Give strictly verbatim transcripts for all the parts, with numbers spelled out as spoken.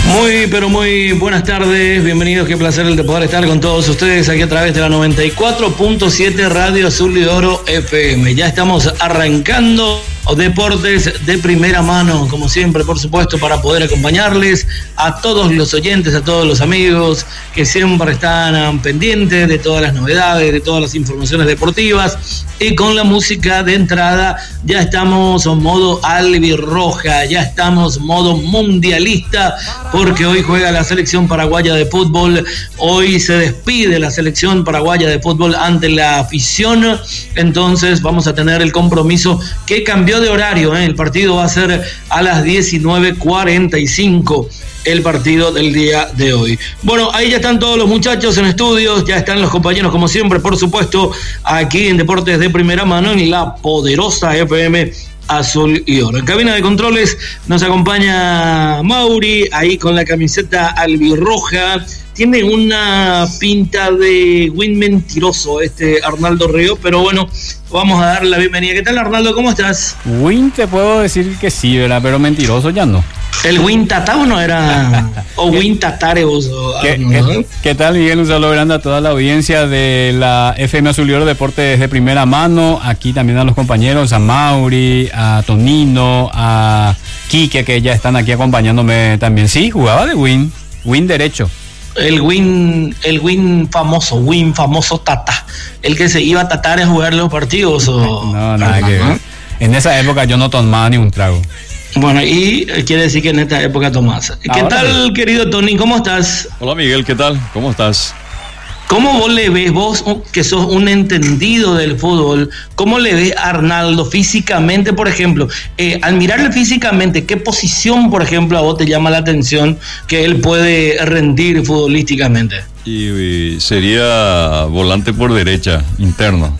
Muy, pero muy buenas tardes, bienvenidos, qué placer el de poder estar con todos ustedes aquí a través de la noventa y cuatro punto siete Radio Azul y Oro F M. Ya estamos arrancando deportes de primera mano, como siempre, por supuesto, para poder acompañarles a todos los oyentes, a todos los amigos que siempre están pendientes de todas las novedades, de todas las informaciones deportivas. Y con la música de entrada ya estamos en modo albirroja, ya estamos modo mundialista, porque hoy juega la selección paraguaya de fútbol. Hoy se despide la selección paraguaya de fútbol ante la afición. Entonces vamos a tener el compromiso que cambió de horario, ¿eh? El partido va a ser a las diecinueve cuarenta y cinco. El partido del día de hoy. Bueno, ahí ya están todos los muchachos en estudios, ya están los compañeros como siempre, por supuesto, aquí en Deportes de Primera Mano en la poderosa F M Azul y Oro. En cabina de controles nos acompaña Mauri, ahí con la camiseta albirroja. Tiene una pinta de win mentiroso este Arnaldo Río, pero bueno, vamos a darle la bienvenida. ¿Qué tal, Arnaldo? ¿Cómo estás? Win te puedo decir que sí, ¿verdad? Pero mentiroso ya no. ¿El Win Tatao no era? ¿O Win Tatareos? ¿Qué, ¿qué, ¿Qué tal, Miguel? Un saludo grande a toda la audiencia de la F M Azul y Oro Deportes de Primera Mano. Aquí también a los compañeros, a Mauri, a Tonino, a Quique, que ya están aquí acompañándome también. Sí, jugaba de Win, Win derecho. El win, el win famoso, win famoso Tata, el que se iba a Tatar a jugar los partidos. O... No, nada que ver. En esa época yo no tomaba ni un trago. Bueno, y quiere decir que en esta época tomás. ¿Qué Ahora tal, sí. Querido Tony? ¿Cómo estás? Hola, Miguel, ¿qué tal? ¿Cómo estás? ¿Cómo vos le ves, vos que sos un entendido del fútbol, cómo le ves a Arnaldo físicamente, por ejemplo? Eh, al mirarle físicamente, ¿qué posición, por ejemplo, a vos te llama la atención que él puede rendir futbolísticamente? Y, y sería volante por derecha, interno.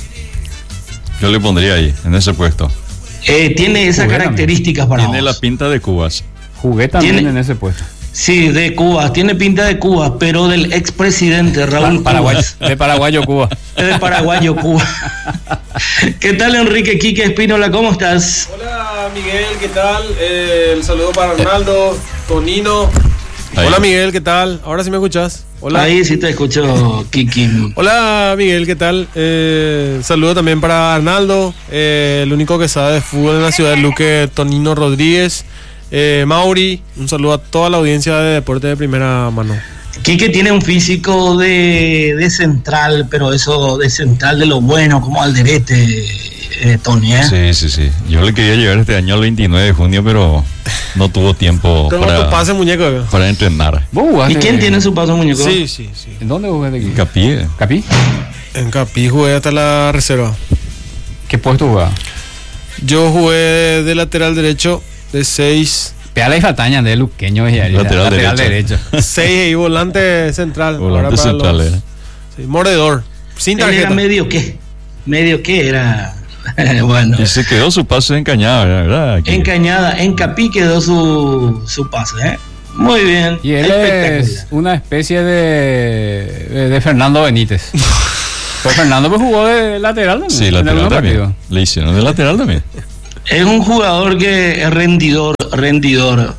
Yo le pondría ahí, en ese puesto. Eh, tiene esas Jugué características también. para Tiene vos. la pinta de Cubas. Jugué también ¿Tiene? En ese puesto. Sí, de Cuba, tiene pinta de Cuba, pero del expresidente Raúl Paraguay, de paraguayo Cuba. De paraguayo Cuba. ¿Qué tal, Enrique Quique Espínola? ¿Cómo estás? Hola, Miguel, ¿qué tal? Eh, el saludo para Arnaldo, Tonino. Ahí. Hola, Miguel, ¿qué tal? Ahora sí me escuchas. Hola. Ahí sí te escucho, Kiki. Hola, Miguel, ¿qué tal? Eh, saludo también para Arnaldo, eh, el único que sabe de fútbol en la ciudad de Luque, Tonino Rodríguez. Eh, Mauri, un saludo a toda la audiencia de Deporte de Primera Mano. Quique tiene un físico de, de central, pero eso de central de lo bueno, como Alderete, eh, Tony, ¿eh? Sí, sí, sí. Yo le quería llegar este año al veintinueve de junio, pero no tuvo tiempo Tengo para, tu pase, muñeco. para entrenar. ¿Y quién tiene su paso, muñeco? Sí, sí, sí. ¿En dónde jugaste aquí? En Capí. ¿Capí? En Capí jugué hasta la reserva. ¿Qué puesto jugaba? Yo jugué de lateral derecho, de seis. Pégale y fataña de luqueño y Lateral, lateral derecho. seis y volante central. Volante central, los, eh. sí, mordedor. Sin tarjeta. ¿Él era medio qué? ¿Medio qué era? Bueno. Y se quedó su pase encañada, ¿verdad? Aquí. Encañada, en Capí quedó su, su pase, ¿eh? Muy bien. Y él es una especie de, de, de Fernando Benítez. Pues Fernando pues jugó de lateral también. Sí, lateral también. Le hicieron de lateral también. Es un jugador que es rendidor, rendidor.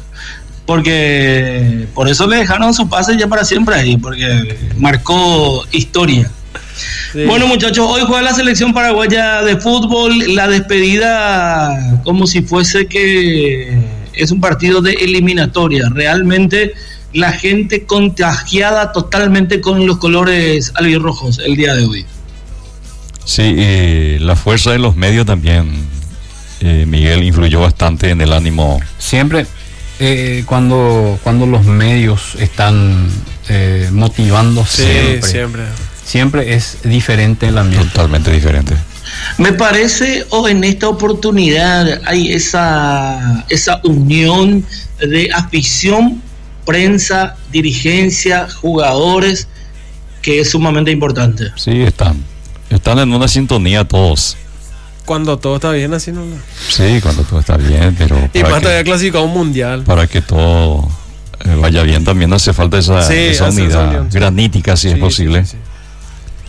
Porque por eso le dejaron su pase ya para siempre ahí, porque marcó historia. Sí. Bueno, muchachos, hoy juega la selección paraguaya de fútbol, la despedida como si fuese que es un partido de eliminatoria. Realmente la gente contagiada totalmente con los colores albirrojos el día de hoy. Sí, y la fuerza de los medios también, eh, Miguel, influyó bastante en el ánimo. Siempre eh, cuando, cuando los medios están eh, motivando, sí, siempre, siempre. Siempre es diferente el ambiente. Totalmente diferente. Me parece, o oh, en esta oportunidad hay esa, esa unión de afición, prensa, dirigencia, jugadores, que es sumamente importante. Sí, están. Están en una sintonía todos. Cuando todo está bien, así no. Sí, cuando todo está bien, pero. Y más todavía clasificado un mundial. Para que todo eh, vaya bien, también hace falta esa, sí, esa unidad unión, sí. granítica, si sí, es posible. Sí, sí, sí.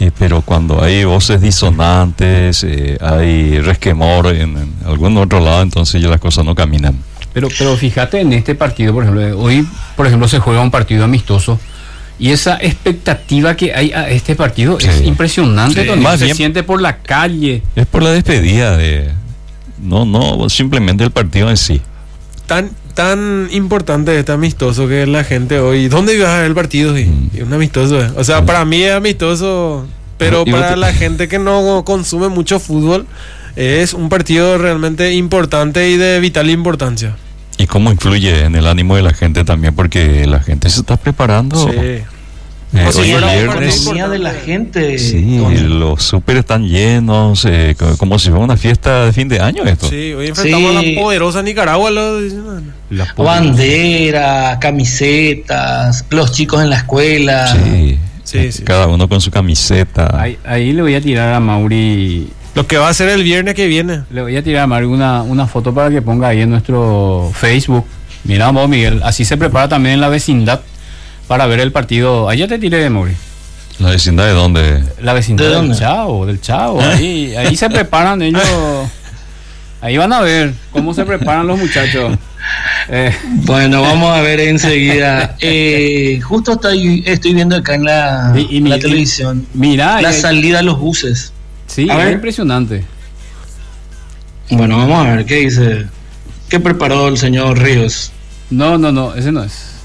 Eh, pero cuando hay voces disonantes, eh, hay resquemor en, en algún otro lado, entonces ya las cosas no caminan. Pero, pero fíjate en este partido, por ejemplo, hoy, por ejemplo, se juega un partido amistoso y esa expectativa que hay a este partido Sí. es impresionante, Sí. Tony. Más Se bien- siente por la calle. Es por la despedida de... No, no, simplemente el partido en sí. Tan, tan importante este amistoso que la gente hoy. ¿Dónde ibas a ver el partido? Y, Mm. y un amistoso. eh. O sea, Mm. para mí es amistoso, pero Y vos para te- la gente que no consume mucho fútbol, es un partido realmente importante y de vital importancia. Y cómo influye en el ánimo de la gente también, porque la gente se está preparando. Sí. Eh, Como si hoy fuera es un viernes. partido economía de la gente. Sí, Tony. los súper están llenos, eh, co- como si fuera una fiesta de fin de año esto. Sí, hoy enfrentamos Sí. a la poderosa Nicaragua. Lo, La Banderas, camisetas, los chicos en la escuela. Sí, Sí, eh, sí. cada uno con su camiseta. Ahí, ahí le voy a tirar a Mauri, lo que va a ser el viernes que viene. le voy a tirar a Mauri una, una foto para que ponga ahí en nuestro Facebook. Mira vos, Miguel, así se prepara también en la vecindad para ver el partido. Ahí ya te tiré, Mauri. ¿La vecindad de dónde? La vecindad ¿De del dónde? Chavo, del Chavo. Ahí, ahí se preparan ellos. Ahí van a ver cómo se preparan los muchachos. Eh, Bueno, vamos a ver enseguida. Eh, justo estoy, estoy viendo acá en la, Y- y en la mi- televisión mira, la ahí- salida de los buses. sí, A es ver. impresionante. Bueno, vamos a ver qué dice. ¿Qué preparó el señor Ríos? No, no, no, ese no es.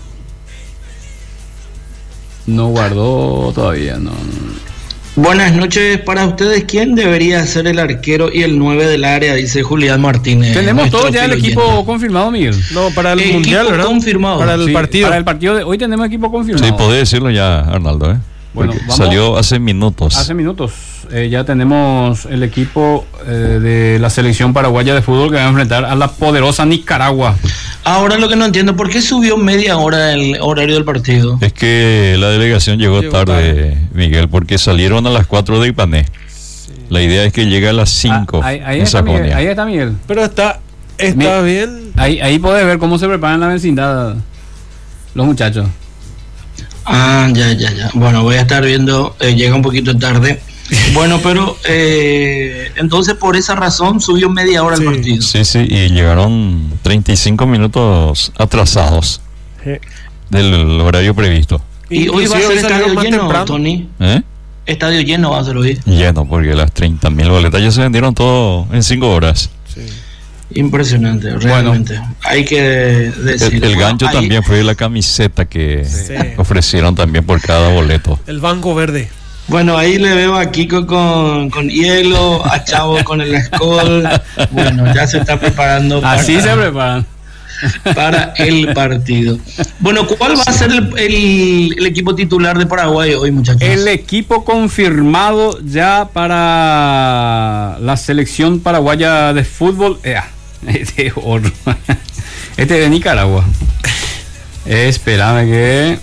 No guardó todavía, no. Buenas noches para ustedes. ¿Quién debería ser el arquero y el nueve del área? Dice Julián Martínez. Tenemos nuestro todo ya el fiel equipo oyente. confirmado, Miguel. No, para el Equipo mundial, ¿verdad? confirmado. Para el Sí, partido. Para el partido de hoy tenemos equipo confirmado. Sí, podés decirlo ya, Arnaldo, ¿eh? Bueno, Porque vamos- salió hace minutos. Hace minutos eh, ya tenemos el equipo eh, de la selección paraguaya de fútbol que va a enfrentar a la poderosa Nicaragua. Ahora lo que no entiendo, ¿por qué subió media hora el horario del partido? Es que la delegación llegó, Llegó tarde, Miguel, porque salieron a las cuatro de Ipané. La idea es que llegue a las cinco Ah, ahí, ahí en está Miguel, Sajonia. ahí está Miguel. Pero está, está Mi- bien. Ahí, ahí podés ver cómo se preparan en la vecindad los muchachos. Ah, ya, ya, ya. Bueno, voy a estar viendo, eh, llega un poquito tarde. Bueno, pero eh, entonces por esa razón subió media hora Sí. el partido. Sí, sí, y llegaron treinta y cinco minutos atrasados Eh, del horario previsto. Y hoy va a Inclusive ser salieron estadio más lleno, temprano. Tony. ¿Eh? Estadio lleno va a ser hoy. Lleno, porque las treinta mil boletas ya se vendieron todo en cinco horas. sí. Impresionante, realmente. Hay que decir. El, el Bueno, gancho ahí- también fue la camiseta que Sí. ofrecieron también por cada boleto. El banco verde. Bueno, ahí le veo a Kiko con, con hielo, a Chavo con el Skol. Bueno, ya se está preparando para, Así se preparan. para el partido. Bueno, ¿cuál va a ser el, el- el equipo titular de Paraguay hoy, muchachos? El equipo confirmado ya para la selección paraguaya de fútbol. Ea, este es otro. Este es de Nicaragua. Espérame que.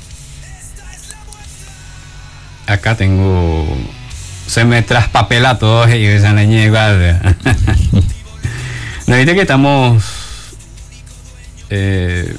Acá tengo. Se me traspapela todo y esa leña igual. ¿No viste que estamos? Eh,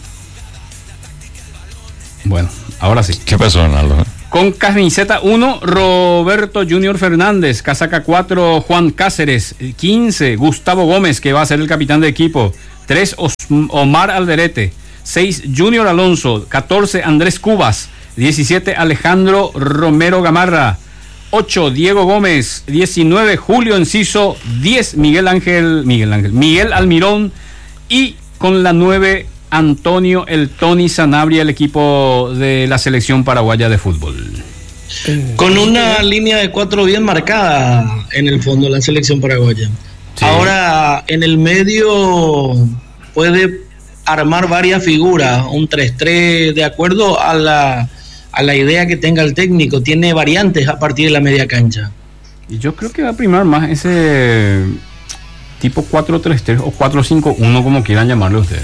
bueno, ahora sí. ¿Qué pasó, Arnaldo? Con camiseta uno, Roberto Junior Fernández. Casaca cuatro, Juan Cáceres. quince, Gustavo Gómez, que va a ser el capitán de equipo. tres, Omar Alderete. seis, Junior Alonso. catorce, Andrés Cubas. diecisiete, Alejandro Romero Gamarra. ocho, Diego Gómez. diecinueve, Julio Enciso. diez, Miguel Ángel, Miguel Ángel, Miguel Almirón. Y con la nueve, Antonio El Tony Sanabria, el equipo de la selección paraguaya de fútbol. Con una línea de cuatro bien marcada en el fondo, la selección paraguaya. Sí. Ahora, en el medio puede armar varias figuras, un tres tres, de acuerdo a la, a la idea que tenga el técnico. Tiene variantes a partir de la media cancha. Y yo creo que va a primar más ese tipo cuatro tres tres o cuatro cinco uno, como quieran llamarlo ustedes.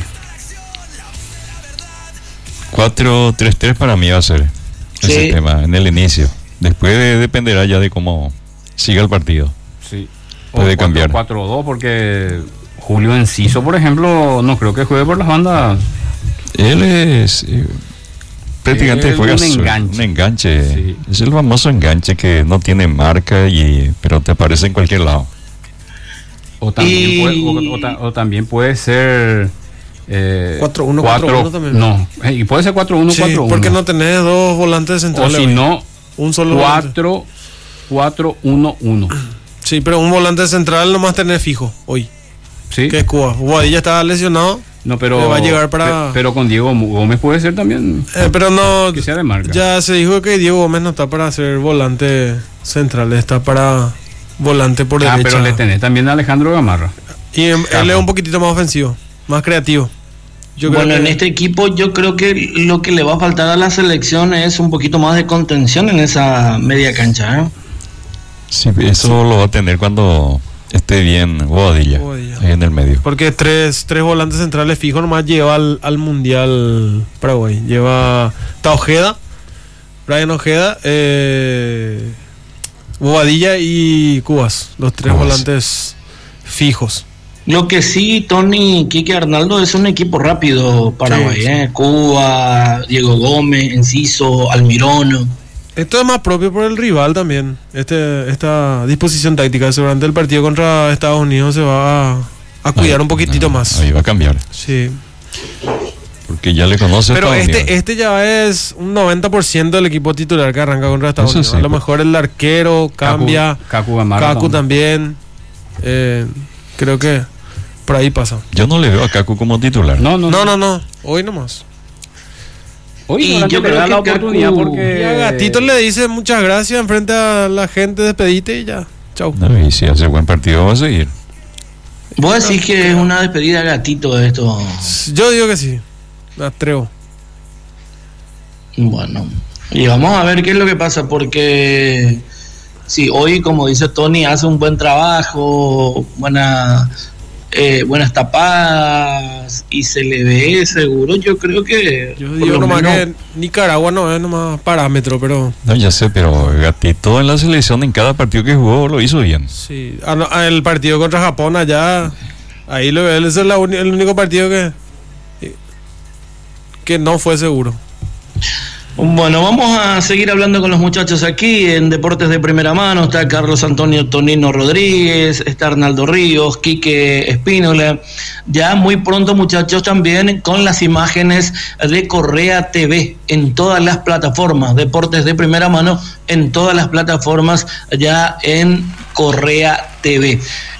cuatro tres tres para mí va a ser ese Sí. tema en el inicio. Después de- dependerá ya de cómo siga el partido. Sí. Puede cambiar. cuatro dos, porque Julio Enciso, por ejemplo, no creo que juegue por las bandas. Él es eh, prácticamente Es juega un su- enganche. un enganche. Sí. Es el famoso enganche que no tiene marca, y pero te aparece en cualquier lado. O también, Y- puede, o, o ta- o también puede ser eh, cuatro uno, cuatro- cuatro uno también. No, eh, y puede ser cuatro uno, Sí, cuatro uno. porque no tenés dos volantes O centrales. si hoy. no, un solo volante. cuatro cuatro uno uno. Sí, pero un volante central nomás tenés fijo hoy, ¿Sí? que es Cuba. Guadilla estaba lesionado, No, pero Le va a llegar para- pe- pero con Diego Gómez puede ser también eh, pero no. que sea de marca. Ya se dijo que Diego Gómez no está para ser volante central, está para volante por ah, derecha. pero le tenés también a Alejandro Gamarra. Y em, él es un poquitito más ofensivo, más creativo. Yo creo Bueno, que- en este equipo yo creo que lo que le va a faltar a la selección es un poquito más de contención en esa media cancha, ¿eh? Sí, eso lo va a tener cuando esté bien Bobadilla, Bobadilla. ahí en el medio. Porque tres, tres volantes centrales fijos nomás lleva al, al Mundial Paraguay. Lleva está Ojeda, Brian Ojeda, eh, Bobadilla y Cubas, los tres Cubas. volantes fijos. Lo que sí, Tony, Quique Arnaldo es un equipo rápido Paraguay, Sí, sí. ¿eh? Cuba, Diego Gómez, Enciso, Almirón. Esto es más propio por el rival también. Este, esta disposición táctica durante el partido contra Estados Unidos se va a, a cuidar Ahí- un poquitito ahí- más. Ahí va a cambiar, Sí. porque ya le conoce. Pero Estados Unidos. este, este ya es un noventa por ciento del equipo titular que arranca contra Estados Eso Unidos. sí, a lo pues. mejor el arquero cambia, Cacu, Cacu Gamarra Cacu también. también. Eh, creo que por ahí pasa. Yo no le veo a Cacu como titular. No, no, No, no, no. Hoy nomás. Hoy Y Volante yo le creo da la que Cacu- oportunidad porque Y a Gatito le dice muchas gracias enfrente a la gente, despedite y ya. Chau. No, y si hace buen partido va a seguir. Vos decís que es una despedida gatito de esto. Yo digo que sí. Me atrevo. Bueno, y vamos a ver qué es lo que pasa, porque si hoy, como dice Tony, hace un buen trabajo, buena, eh, buenas tapadas y se le ve seguro, yo creo que Yo por digo lo nomás menos- que Nicaragua no es nomás parámetro, pero No, ya sé, pero Gatito en la selección, en cada partido que jugó, lo hizo bien. sí. Ah, no, ah, el partido contra Japón allá, ahí lo ese es la uni- el único partido que que no fue seguro. Bueno, vamos a seguir hablando con los muchachos aquí en Deportes de Primera Mano. Está Carlos Antonio Tonino Rodríguez, está Arnaldo Ríos, Quique Espínola. Ya muy pronto, muchachos, también con las imágenes de Correa T V en todas las plataformas. Deportes de Primera Mano en todas las plataformas, ya en Correa T V.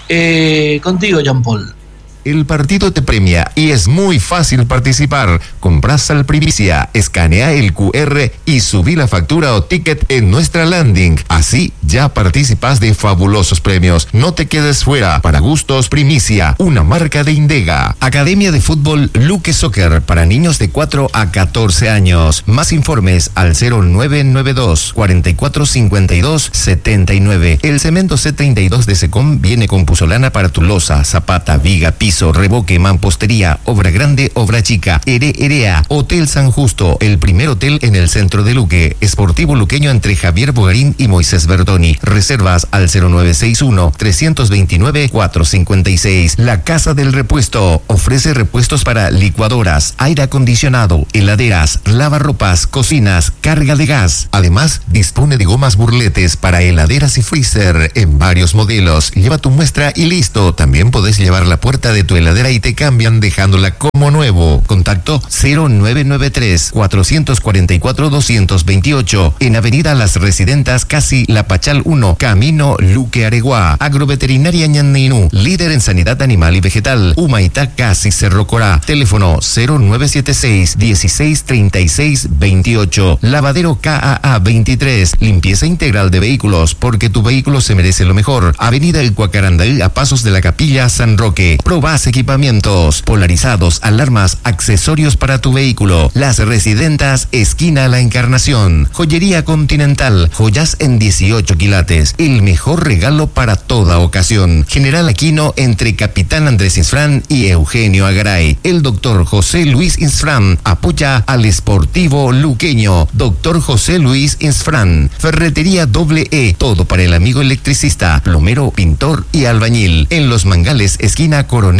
Eh, contigo, Jean Paul. El partido te premia y es muy fácil participar. Compras al Primicia, escanea el Q R y subí la factura o ticket en nuestra landing. Así ya participas de fabulosos premios. No te quedes fuera. Para gustos, Primicia, una marca de Indega. Academia de Fútbol Luque Soccer para niños de cuatro a catorce años. Más informes al cero nueve nueve dos, cuatro cuatro cinco dos, siete nueve. El cemento C treinta y dos de Secom viene con puzolana para tu losa, zapata, viga, piso, revoque, mampostería, obra grande, obra chica, Ere Erea, Hotel San Justo, el primer hotel en el centro de Luque, Esportivo Luqueño entre Javier Bogarín y Moisés Bertoni. Reservas al cero nueve seis uno, tres dos nueve, cuatro cinco seis. La Casa del Repuesto ofrece repuestos para licuadoras, aire acondicionado, heladeras, lavarropas, cocinas, carga de gas. Además, dispone de gomas burletes para heladeras y freezer en varios modelos. Lleva tu muestra y listo. También podés llevar la puerta de tu heladera y te cambian dejándola como nuevo. Contacto cero nueve nueve tres, cuatro cuatro cuatro, dos dos ocho en Avenida Las Residentas, casi La Pachal uno, Camino Luque Areguá. Agroveterinaria Ñanninú, líder en sanidad animal y vegetal. Humaitá, casi Cerro Corá. Teléfono cero nueve siete seis, dieciséis treinta y seis veintiocho. Lavadero K A A veintitrés, limpieza integral de vehículos, porque tu vehículo se merece lo mejor. Avenida El Cuacarandaí, a pasos de la Capilla San Roque. Probás equipamientos, polarizados, alarmas, accesorios para tu vehículo. Las Residentas, esquina La Encarnación. Joyería Continental, joyas en dieciocho quilates. El mejor regalo para toda ocasión. General Aquino entre Capitán Andrés Insfrán y Eugenio Agaray. El doctor José Luis Insfrán apoya al Esportivo Luqueño. Doctor José Luis Insfrán. Ferretería Doble E, todo para el amigo electricista, plomero, pintor y albañil. En Los Mangales, esquina Coronel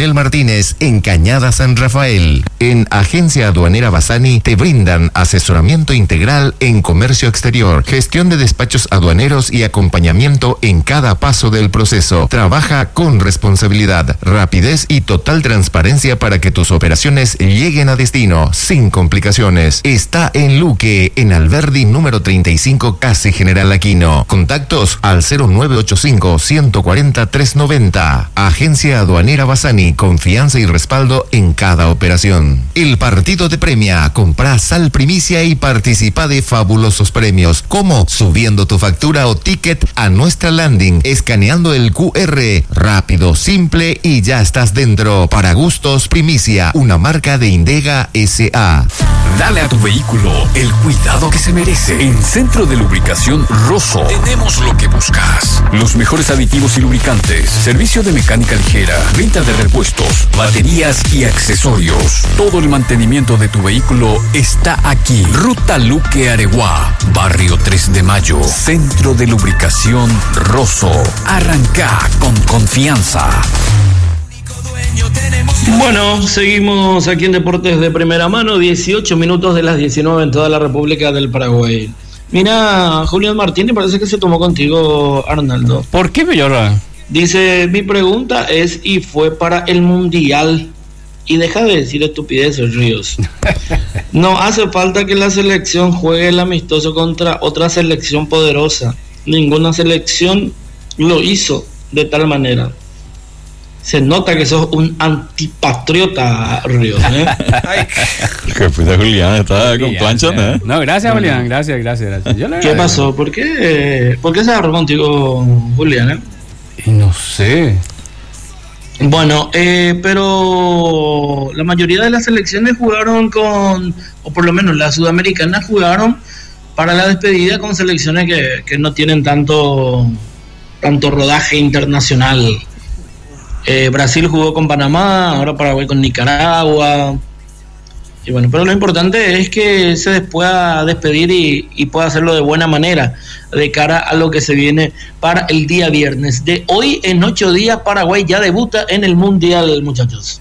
Leonel Martínez en Cañada San Rafael. En Agencia Aduanera Bassani te brindan asesoramiento integral en comercio exterior, gestión de despachos aduaneros y acompañamiento en cada paso del proceso. Trabaja con responsabilidad, rapidez y total transparencia para que tus operaciones lleguen a destino sin complicaciones. Está en Luque, en Alberdi número treinta y cinco, casi General Aquino. Contactos al cero nueve ocho cinco, uno cuatro cero, tres nueve cero. Agencia Aduanera Bassani, confianza y respaldo en cada operación. El partido te premia. Compra sal primicia y participa de fabulosos premios, como subiendo tu factura o ticket a nuestra landing, escaneando el Q R. Rápido, simple y ya estás dentro. Para gustos, primicia, una marca de Indega S A. Dale a tu vehículo el cuidado que se merece. En Centro de Lubricación Rosso tenemos lo que buscas. Los mejores aditivos y lubricantes, servicio de mecánica ligera, venta de repuestos, baterías y accesorios. Todo el mantenimiento de tu vehículo está aquí. Ruta Luque Areguá, Barrio tres de Mayo. Centro de Lubricación Rosso. Arranca con confianza. Bueno, seguimos aquí en Deportes de Primera Mano, dieciocho minutos de las diecinueve en toda la República del Paraguay. Mira, Julián Martínez, parece que se tomó contigo, Arnaldo. ¿Por qué me llora? Dice, mi pregunta es, y fue para el Mundial. Y deja de decir estupideces, Ríos. No hace falta que la selección juegue el amistoso contra otra selección poderosa. Ninguna selección lo hizo de tal manera. Se nota que sos un antipatriota, Ríos, ¿eh? Que fuiste Julián, está con plancha, ¿eh? No, gracias, Julián, gracias, gracias, gracias. Yo le ¿Qué pasó? ¿Por qué, ¿Por qué se agarró contigo, Julián, eh? Y no sé. Bueno, eh, pero la mayoría de las selecciones jugaron con, o por lo menos las sudamericanas jugaron para la despedida con selecciones que, que no tienen tanto, tanto rodaje internacional. Eh, Brasil jugó con Panamá, ahora Paraguay con Nicaragua. Y bueno, pero lo importante es que se pueda despedir y, y pueda hacerlo de buena manera de cara a lo que se viene para el día viernes. De hoy en ocho días Paraguay ya debuta en el Mundial, muchachos.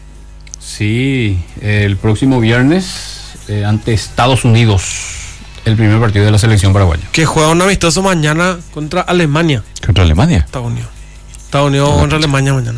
Sí, el próximo viernes eh, ante Estados Unidos, el primer partido de la selección paraguaya. Que juega un amistoso mañana contra Alemania. ¿Contra Alemania? Estados Unidos. Estados Unidos ah, contra Alemania mañana.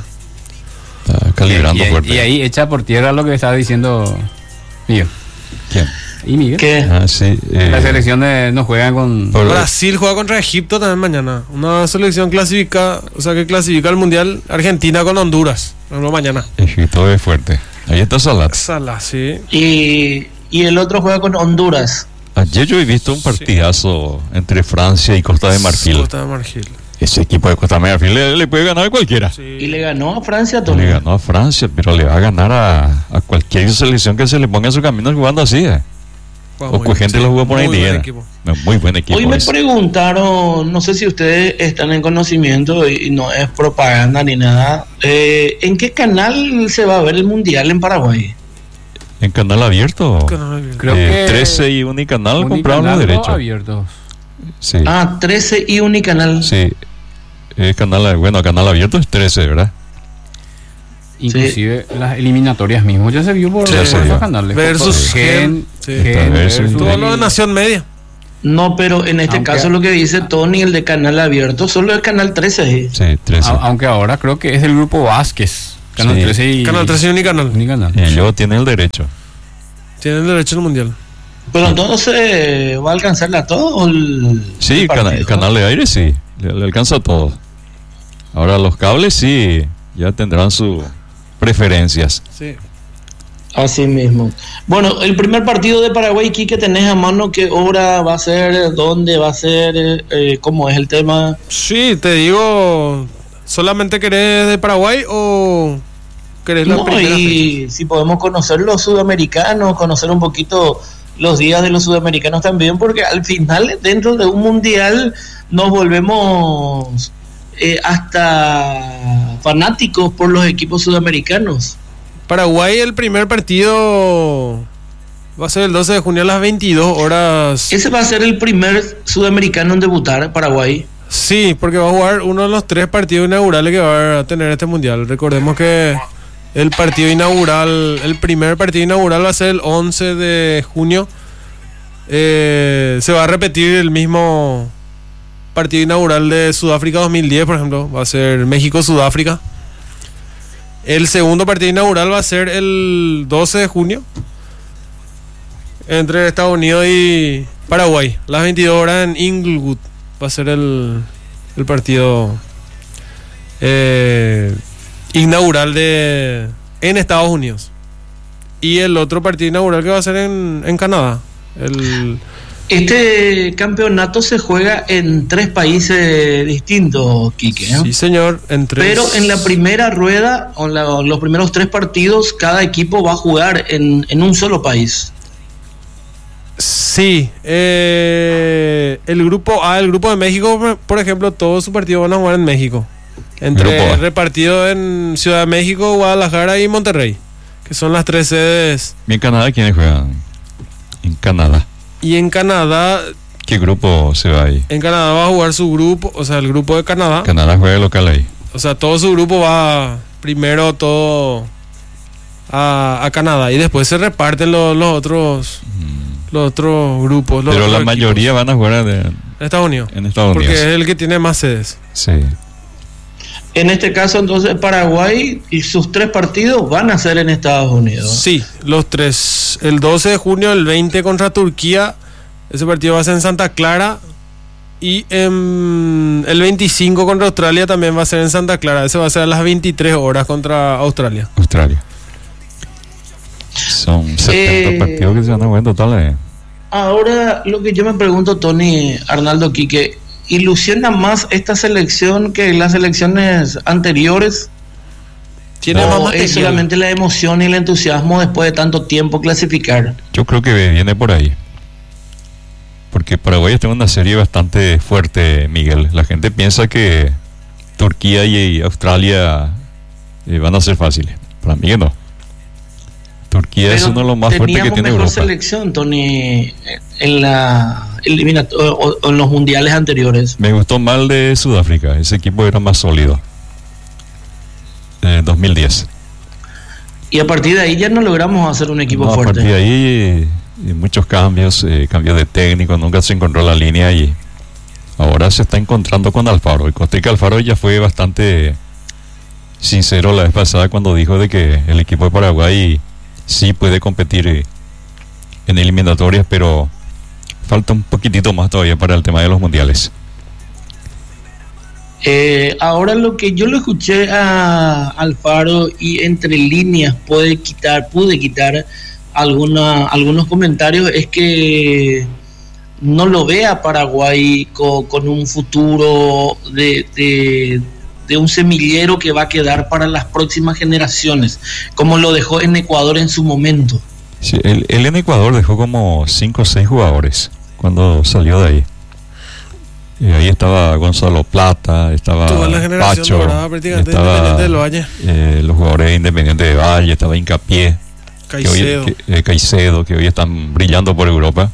Está calibrando y, y, fuerte. Y ahí echa por tierra lo que estaba diciendo Miguel. ¿Quién? ¿Y Miguel? ¿Qué? Ah, sí. Eh, Las selecciones no juegan con... Por... Brasil juega contra Egipto también mañana. Una selección clasifica, o sea que clasifica al Mundial. Argentina con Honduras. No, mañana. Egipto es fuerte. Ahí está Salah. Salah, sí. Y, y el otro juega con Honduras. Ayer yo he visto un partidazo sí. entre Francia y Costa de Marfil. Costa de Marfil. Ese equipo de Costa de Marfil le, le puede ganar a cualquiera. Sí. Y le ganó a Francia también. Le ganó a Francia, pero le va a ganar a, a cualquier selección que se le ponga en su camino jugando así. Eh. Wow, o que gente sí, lo jugó por ahí. Muy buen equipo. No, muy buen equipo. Hoy me ese. preguntaron, no sé si ustedes están en conocimiento y no es propaganda ni nada, eh, ¿en qué canal se va a ver el Mundial en Paraguay? ¿En canal abierto? Canal abierto. Creo eh, que trece y Unicanal compraron los derechos. Abiertos. Sí. Ah, trece y Unicanal. Sí. Eh, canal, bueno, canal abierto es trece, ¿verdad? Inclusive sí. Las eliminatorias mismas ya se vio por, sí, por sí, esos canales. Versus Gen, sí. Gen versus todo lo de Nación Media. No, pero en este aunque, caso lo que dice Tony, el de canal abierto, solo el canal trece. Sí, trece. A, aunque ahora creo que es del grupo Vázquez. Canal sí. trece y... Canal trece y Unicanal. Unicanal. Y luego tiene el derecho. Tiene el derecho al Mundial. Pero entonces, ¿va a alcanzarle a todo el Sí, el partido, el canal de aire sí, le, le alcanza a todo. Ahora los cables sí, ya tendrán sus preferencias. Sí. Así mismo. Bueno, el primer partido de Paraguay, Quique, tenés a mano qué hora va a ser, dónde va a ser, eh, cómo es el tema. Sí, te digo, ¿solamente querés de Paraguay o querés la no, primera y fecha? Si podemos conocer los sudamericanos, conocer un poquito los días de los sudamericanos también, porque al final dentro de un mundial nos volvemos eh, hasta fanáticos por los equipos sudamericanos. Paraguay, el primer partido va a ser el doce de junio a las veintidós horas. Ese va a ser el primer sudamericano en debutar, Paraguay. Sí, porque va a jugar uno de los tres partidos inaugurales que va a tener este mundial. Recordemos que El partido inaugural, el primer partido inaugural va a ser el once de junio. Eh, se va a repetir el mismo partido inaugural de Sudáfrica dos mil diez, por ejemplo. Va a ser México-Sudáfrica. El segundo partido inaugural va a ser el doce de junio entre Estados Unidos y Paraguay. Las veintidós horas en Inglewood va a ser el, el partido eh, inaugural de en Estados Unidos. Y el otro partido inaugural que va a ser en, en Canadá. El, Este campeonato se juega en tres países distintos, Quique, ¿eh? Sí, señor. En tres... Pero en la primera rueda, o en la, los primeros tres partidos, cada equipo va a jugar en, en un solo país. Sí. Eh, el grupo A, el grupo de México, por ejemplo, todos sus partidos van a jugar en México. Entre repartidos en Ciudad de México, Guadalajara y Monterrey, que son las tres sedes. ¿Y en Canadá quiénes juegan? En Canadá. Y en Canadá... ¿Qué grupo se va ahí? En Canadá va a jugar su grupo, o sea, el grupo de Canadá. Canadá juega local ahí. O sea, todo su grupo va primero todo a, a Canadá y después se reparten los, los otros mm. los otros grupos. Los Pero otros la mayoría equipos. van a jugar de, en Estados Unidos. En Estados porque Unidos. es el que tiene más sedes. Sí. En este caso, entonces, Paraguay y sus tres partidos van a ser en Estados Unidos. Sí, los tres. El doce de junio, el veinte contra Turquía. Ese partido va a ser en Santa Clara. Y en el veinticinco contra Australia también va a ser en Santa Clara. Ese va a ser a las veintitrés horas contra Australia. Australia. Son setenta Eh, partidos que se van a jugar en total. Eh. Ahora, lo que yo me pregunto, Tony, Arnaldo, Quique, ¿ilusiona más esta selección que las selecciones anteriores? Tiene ¿O más es material? solamente la emoción y el entusiasmo después de tanto tiempo clasificar? Yo creo que viene por ahí. Porque Paraguay está en una serie bastante fuerte, Miguel. La gente piensa que Turquía y Australia eh, van a ser fáciles. Para mí no. Turquía Pero es uno de los más fuertes que tiene mejor Europa. selección, Tony, en la eliminato- o, o en los mundiales anteriores. Me gustó más el de Sudáfrica. Ese equipo era más sólido. En dos mil diez. Y a partir de ahí ya no logramos hacer un equipo No, a fuerte. partir de ahí eh, muchos cambios, eh, cambios de técnico, nunca se encontró la línea y ahora se está encontrando con Alfaro. Y Costa Rica Alfaro ya fue bastante sincero la vez pasada cuando dijo de que el equipo de Paraguay sí puede competir eh, en eliminatorias, pero falta un poquitito más todavía para el tema de los mundiales. Eh, ahora lo que yo le escuché a Alfaro y entre líneas puede quitar, pude quitar alguna, algunos comentarios es que no lo ve a Paraguay con, con un futuro de, de, de un semillero que va a quedar para las próximas generaciones, como lo dejó en Ecuador en su momento. Sí, él, él en Ecuador dejó como cinco o seis jugadores cuando salió de ahí. Y ahí estaba Gonzalo Plata, estaba Toda la generación Pacho, dorada prácticamente estaba Independiente del Valle. eh, los jugadores Independiente de Valle, estaba Hincapié, Caicedo. que hoy, que, eh, Caicedo, que hoy están brillando por Europa.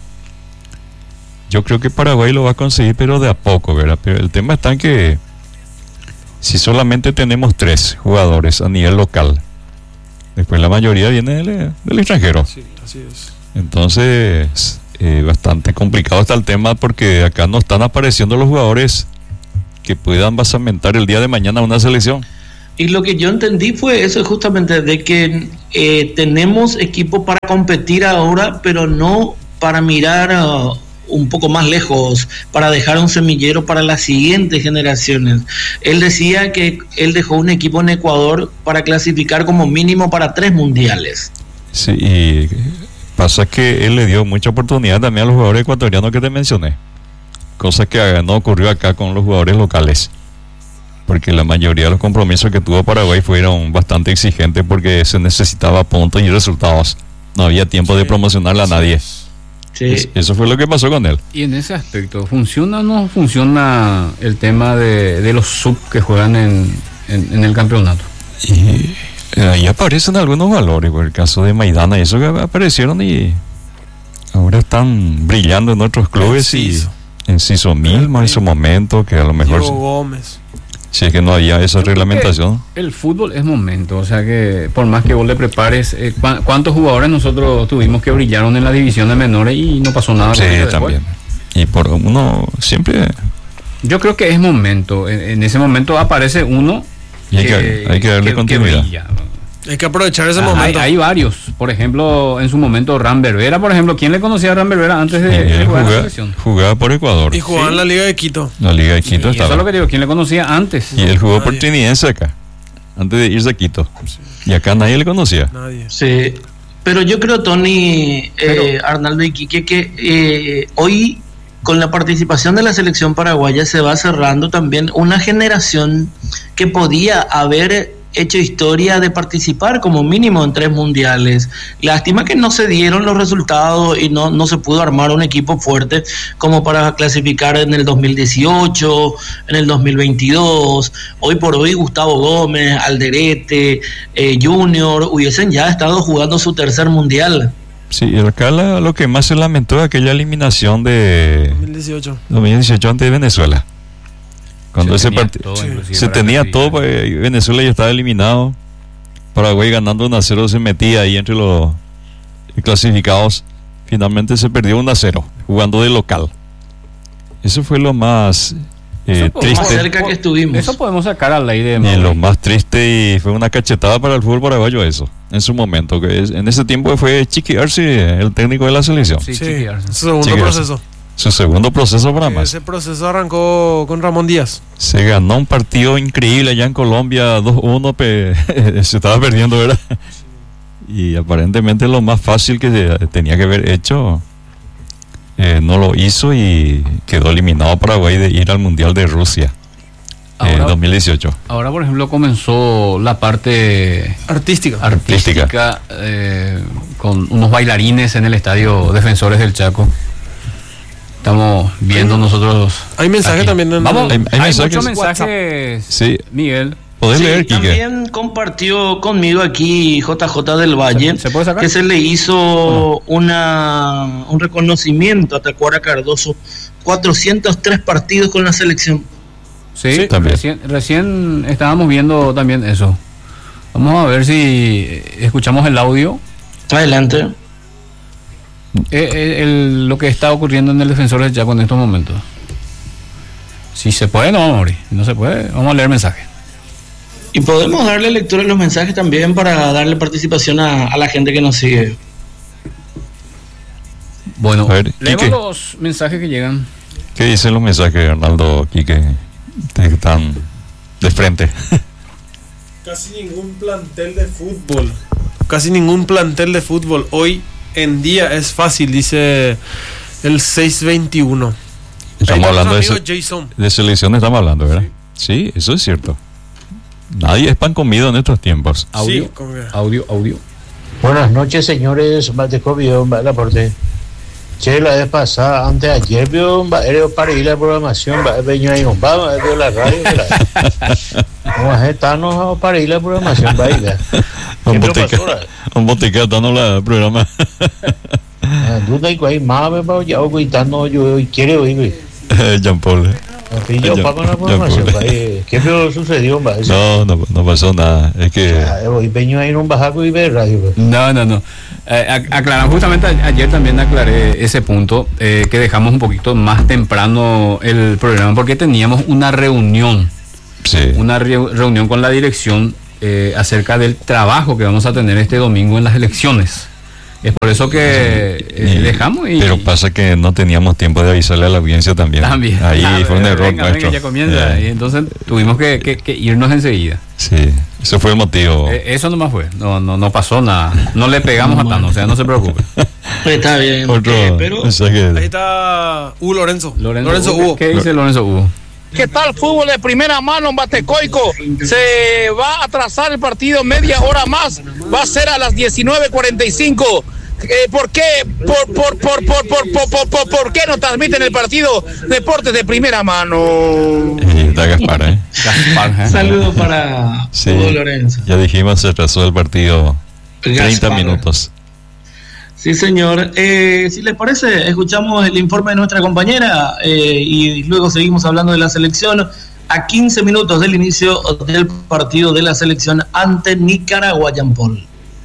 Yo creo que Paraguay lo va a conseguir, pero de a poco, ¿verdad? Pero el tema está en que si solamente tenemos tres jugadores a nivel local, después la mayoría viene del, del extranjero. Sí, así es. Entonces, eh, bastante complicado está el tema porque acá no están apareciendo los jugadores que puedan basamentar el día de mañana una selección. Y lo que yo entendí fue eso, justamente, de que eh, tenemos equipo para competir ahora, pero no para mirar uh, un poco más lejos, para dejar un semillero para las siguientes generaciones. Él decía que él dejó un equipo en Ecuador para clasificar como mínimo para tres mundiales. Sí, y pasa que él le dio mucha oportunidad también a los jugadores ecuatorianos que te mencioné, cosa que no ocurrió acá con los jugadores locales, porque la mayoría de los compromisos que tuvo Paraguay fueron bastante exigentes porque se necesitaba puntos y resultados, no había tiempo de promocionarle a nadie. Sí. Es- eso fue lo que pasó con él. Y en ese aspecto, ¿funciona o no funciona el tema de, de los sub que juegan en, en, en el campeonato? Y eh, ahí aparecen algunos valores, por el caso de Maidana y eso que aparecieron y ahora están brillando en otros clubes. Enciso. Y Enciso Milma en su momento, que a lo mejor Diego Gómez. Si es que no había esa reglamentación. El fútbol es momento, o sea que por más que vos le prepares, eh, ¿cu- ¿cuántos jugadores nosotros tuvimos que brillaron en las divisiones menores y no pasó nada? Sí, con ellos también. después? Y por uno siempre... Yo creo que es momento, en, en ese momento aparece uno Y hay que- hay que darle continuidad. brilla. Hay que aprovechar ese Ah, hay, momento. hay varios, por ejemplo, en su momento Ran Berbera, por ejemplo, ¿quién le conocía a Ran Berbera antes de, y de él jugar en la jugaba, selección? jugaba por Ecuador. Y jugaba Sí. en la Liga de Quito. La Liga de Y Quito eso es estaba. lo que digo, ¿quién le conocía antes? Y él jugó por Nadie. Trinidense acá, antes de irse a Quito. Y acá nadie le conocía. Nadie. Sí, pero yo creo, Tony, eh, Arnaldo y Quique, que eh, hoy con la participación de la selección paraguaya se va cerrando también una generación que podía haber hecho historia de participar como mínimo en tres mundiales. Lástima que no se dieron los resultados y no, no se pudo armar un equipo fuerte como para clasificar en el dos mil dieciocho, en el dos mil veintidós. Hoy por hoy Gustavo Gómez, Alderete, eh, Junior hubiesen ya estado jugando su tercer mundial. Sí, y acá la- lo que más se lamentó es aquella eliminación de dos mil dieciocho. dos mil dieciocho ante Venezuela. Cuando ese tenía partido todo, Sí. inclusive, se para tenía que todo, diga. pues, Venezuela ya estaba eliminado. Paraguay ganando uno a cero se metía ahí entre los clasificados. Finalmente se perdió uno a cero, jugando de local. Eso fue lo más eh, Eso podemos- Más triste. cerca que estuvimos. Eso podemos sacar a la ley de Y Mauri. lo más triste, y fue una cachetada para el fútbol paraguayo eso, en su momento. Que es- en ese tiempo fue Chiqui Arce el técnico de la selección. Sí, Sí, Chiqui Arce. segundo Chiqui Arce. proceso. Su segundo proceso para más. Ese proceso arrancó con Ramón Díaz. Se ganó un partido increíble allá en Colombia, dos uno, pe- se estaba perdiendo, ¿verdad? Y aparentemente lo más fácil que se tenía que haber hecho, eh, no lo hizo y quedó eliminado Paraguay de ir al Mundial de Rusia en Ahora- dos mil dieciocho. Ahora, por ejemplo, comenzó la parte Artística. artística eh, con unos bailarines en el estadio Defensores del Chaco. Estamos viendo nosotros. Hay mensaje aquí. también en Vamos, Hay- hay, hay mensajes. muchos mensajes, Sí, Miguel. podés Sí, leer, Quique. también compartió conmigo aquí J J del Valle, ¿Se- se puede sacar? que se le hizo una un reconocimiento a Tacuara Cardoso, cuatrocientos tres partidos con la selección. Sí, Sí, también. Recién, recién estábamos viendo también eso. Vamos a ver si escuchamos el audio. Adelante. Eh, eh, el- lo que está ocurriendo en el Defensor del Chaco en estos momentos. Si se puede, no vamos a morir. Si no se puede, vamos a leer mensajes. Y podemos darle lectura a los mensajes también para darle participación a, a la gente que nos sigue. Bueno, A ver, leemos Quique. los mensajes que llegan. ¿Qué dicen los mensajes, Arnaldo, Quique? Que están de frente. Casi ningún plantel de fútbol. Casi ningún plantel de fútbol. Hoy en día es fácil, dice el seiscientos veintiuno. Estamos Ahí hablando de, nuestro se- amigo Jason. de selección, estamos hablando, ¿verdad? Sí, eso es cierto. Nadie es pan comido en estos tiempos. Audio, Sí, como que- audio, audio. Buenas noches, señores. Mateco vio el aporte. Che, la vez pasada, antes de ayer, vio un aéreo para ir a la programación. Va, venía ahí, un va, vio la radio. Vamos a estarnos para ir a la programación. Va, ir. Un ¿Qué botica, pasó, la? un botica dando la programa. Duda y cuál más me va a ya ocultando yo y quiere oír, güey. Jean Paul. Y yo Ya- pago la ya programación. pude. Va, eh, ¿qué peor sucedió? Va, ese- No, no, no pasó nada. Es que Ah, hoy venía ahí en un bajaco y ver radio. Pues. No, no, no. Eh, ac- aclaramos, justamente a- ayer también aclaré ese punto, eh, que dejamos un poquito más temprano el programa porque teníamos una reunión, sí. una reu- reunión con la dirección eh, acerca del trabajo que vamos a tener este domingo en las elecciones. Es por eso que eh, Y- dejamos y... Pero pasa que no teníamos tiempo de avisarle a la audiencia también. También. Ahí Ah, fue un venga, error venga, nuestro. ya comienza. Eh, Y entonces tuvimos que, que- que irnos enseguida. sí, ese fue el motivo. Eh, eso nomás fue. No, no, no pasó nada. No le pegamos a Tano, o sea, no se preocupe. Está bien. Otro eh, pero mensaje. Ahí está Hugo Lorenzo. Lorenzo, Lorenzo Hugo. Hugo. ¿Qué dice Lorenzo Hugo? ¿Qué tal fútbol de primera mano en Batecoico? Se va a atrasar el partido media hora más. Va a ser a las diecinueve cuarenta y cinco. Eh, ¿Por qué? Por, por, por, por, por, por, por, por, ¿Por qué no transmiten el partido Deportes de primera mano? Y está Gaspar, ¿eh? Gaspar, ¿eh? saludo para Sí. Hugo Lorenzo. Ya dijimos, se atrasó el partido treinta Gaspar. minutos. Sí, señor. Eh, si les parece, escuchamos el informe de nuestra compañera eh, y luego seguimos hablando de la selección a quince minutos del inicio del partido de la selección ante Nicaragua, Jean Paul.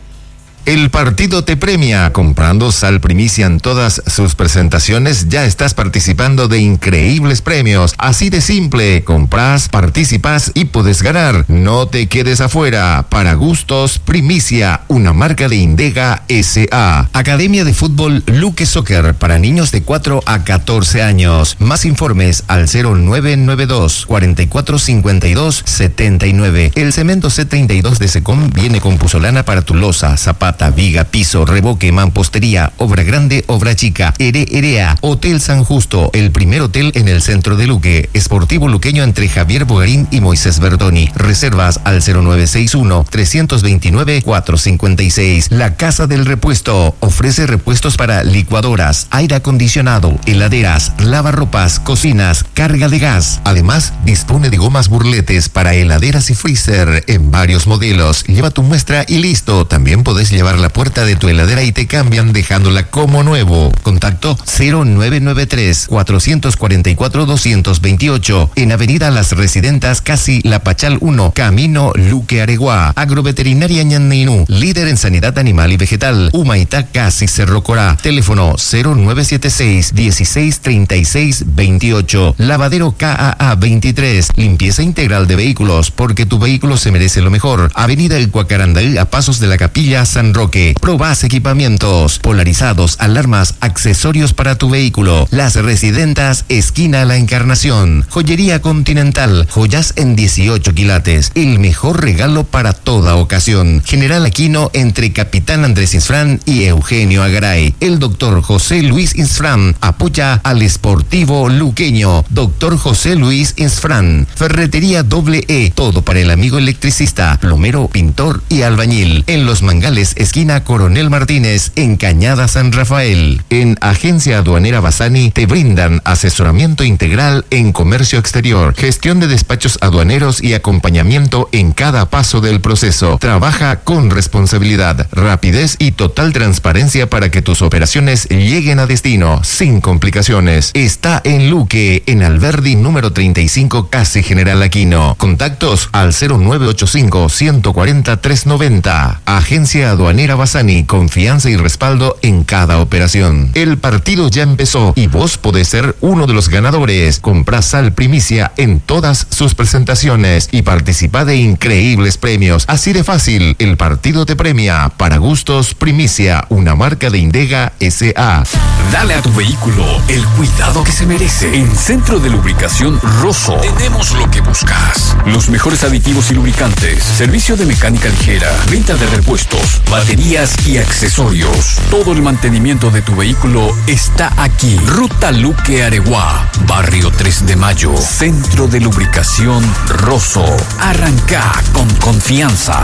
El partido te premia. Comprando Sal Primicia en todas sus presentaciones, ya estás participando de increíbles premios. Así de simple, compras, participas y puedes ganar. No te quedes afuera. Para gustos, Primicia, una marca de Indega S A. Academia de Fútbol Luque Soccer para niños de cuatro a catorce años. Más informes al cero nueve nueve dos, cuatro cuatro cinco dos, siete nueve. El cemento C treinta y dos de Secom viene con puzolana para tu losa, zapata, viga, piso, revoque, mampostería, obra grande, obra chica. Ere Erea, Hotel San Justo, el primer hotel en el centro de Luque. Esportivo luqueño entre Javier Bogarín y Moisés Bertoni. Reservas al cero nueve seis uno, tres dos nueve, cuatro cinco seis. La Casa del Repuesto ofrece repuestos para licuadoras, aire acondicionado, heladeras, lavarropas, cocinas, carga de gas. Además, dispone de gomas burletes para heladeras y freezer en varios modelos. Lleva tu muestra y listo. También podés llevar la puerta de tu heladera y te cambian dejándola como nuevo. Contacto cero nueve nueve tres, cuatro cuatro cuatro, dos dos ocho en Avenida Las Residentas, casi La Pachal uno, Camino Luque Areguá. Agroveterinaria Ñanninú, líder en sanidad animal y vegetal. Humaitá, casi Cerro Corá. Teléfono cero nueve siete seis, dieciséis treinta y seis veintiocho. Lavadero K A A veintitrés. Limpieza integral de vehículos, porque tu vehículo se merece lo mejor. Avenida El Cuacarandaí, a pasos de la Capilla San Roque. Probás equipamientos, polarizados, alarmas, accesorios para tu vehículo. Las Residentas, esquina La Encarnación. Joyería Continental, joyas en dieciocho quilates. El mejor regalo para toda ocasión. General Aquino entre Capitán Andrés Insfrán y Eugenio Agaray. El doctor José Luis Insfrán apoya al Esportivo Luqueño. Doctor José Luis Insfrán. Ferretería Doble E, todo para el amigo electricista, plomero, pintor y albañil. En Los Mangales, esquina Coronel Martínez, en Cañada San Rafael. En Agencia Aduanera Bassani te brindan asesoramiento integral en comercio exterior, gestión de despachos aduaneros y acompañamiento en cada paso del proceso. Trabaja con responsabilidad, rapidez y total transparencia para que tus operaciones lleguen a destino sin complicaciones. Está en Luque, en Alberdi número treinta y cinco, casi General Aquino. Contactos al cero nueve ocho cinco, uno cuatro cero, tres nueve cero. Agencia Aduanera Bassani, confianza y respaldo en cada operación. El partido ya empezó y vos podés ser uno de los ganadores. Comprá Sal Primicia en todas sus presentaciones y participa de increíbles premios. Así de fácil, el partido te premia. Para gustos, Primicia, una marca de Indega S A. Dale a tu vehículo el cuidado que se merece. En Centro de Lubricación Rosso tenemos lo que buscas. Los mejores aditivos y lubricantes, servicio de mecánica ligera, venta de repuestos, baterías y accesorios. Todo el mantenimiento de tu vehículo está aquí. Ruta Luque Areguá, Barrio tres de Mayo. Centro de Lubricación Rosso. Arranca con confianza.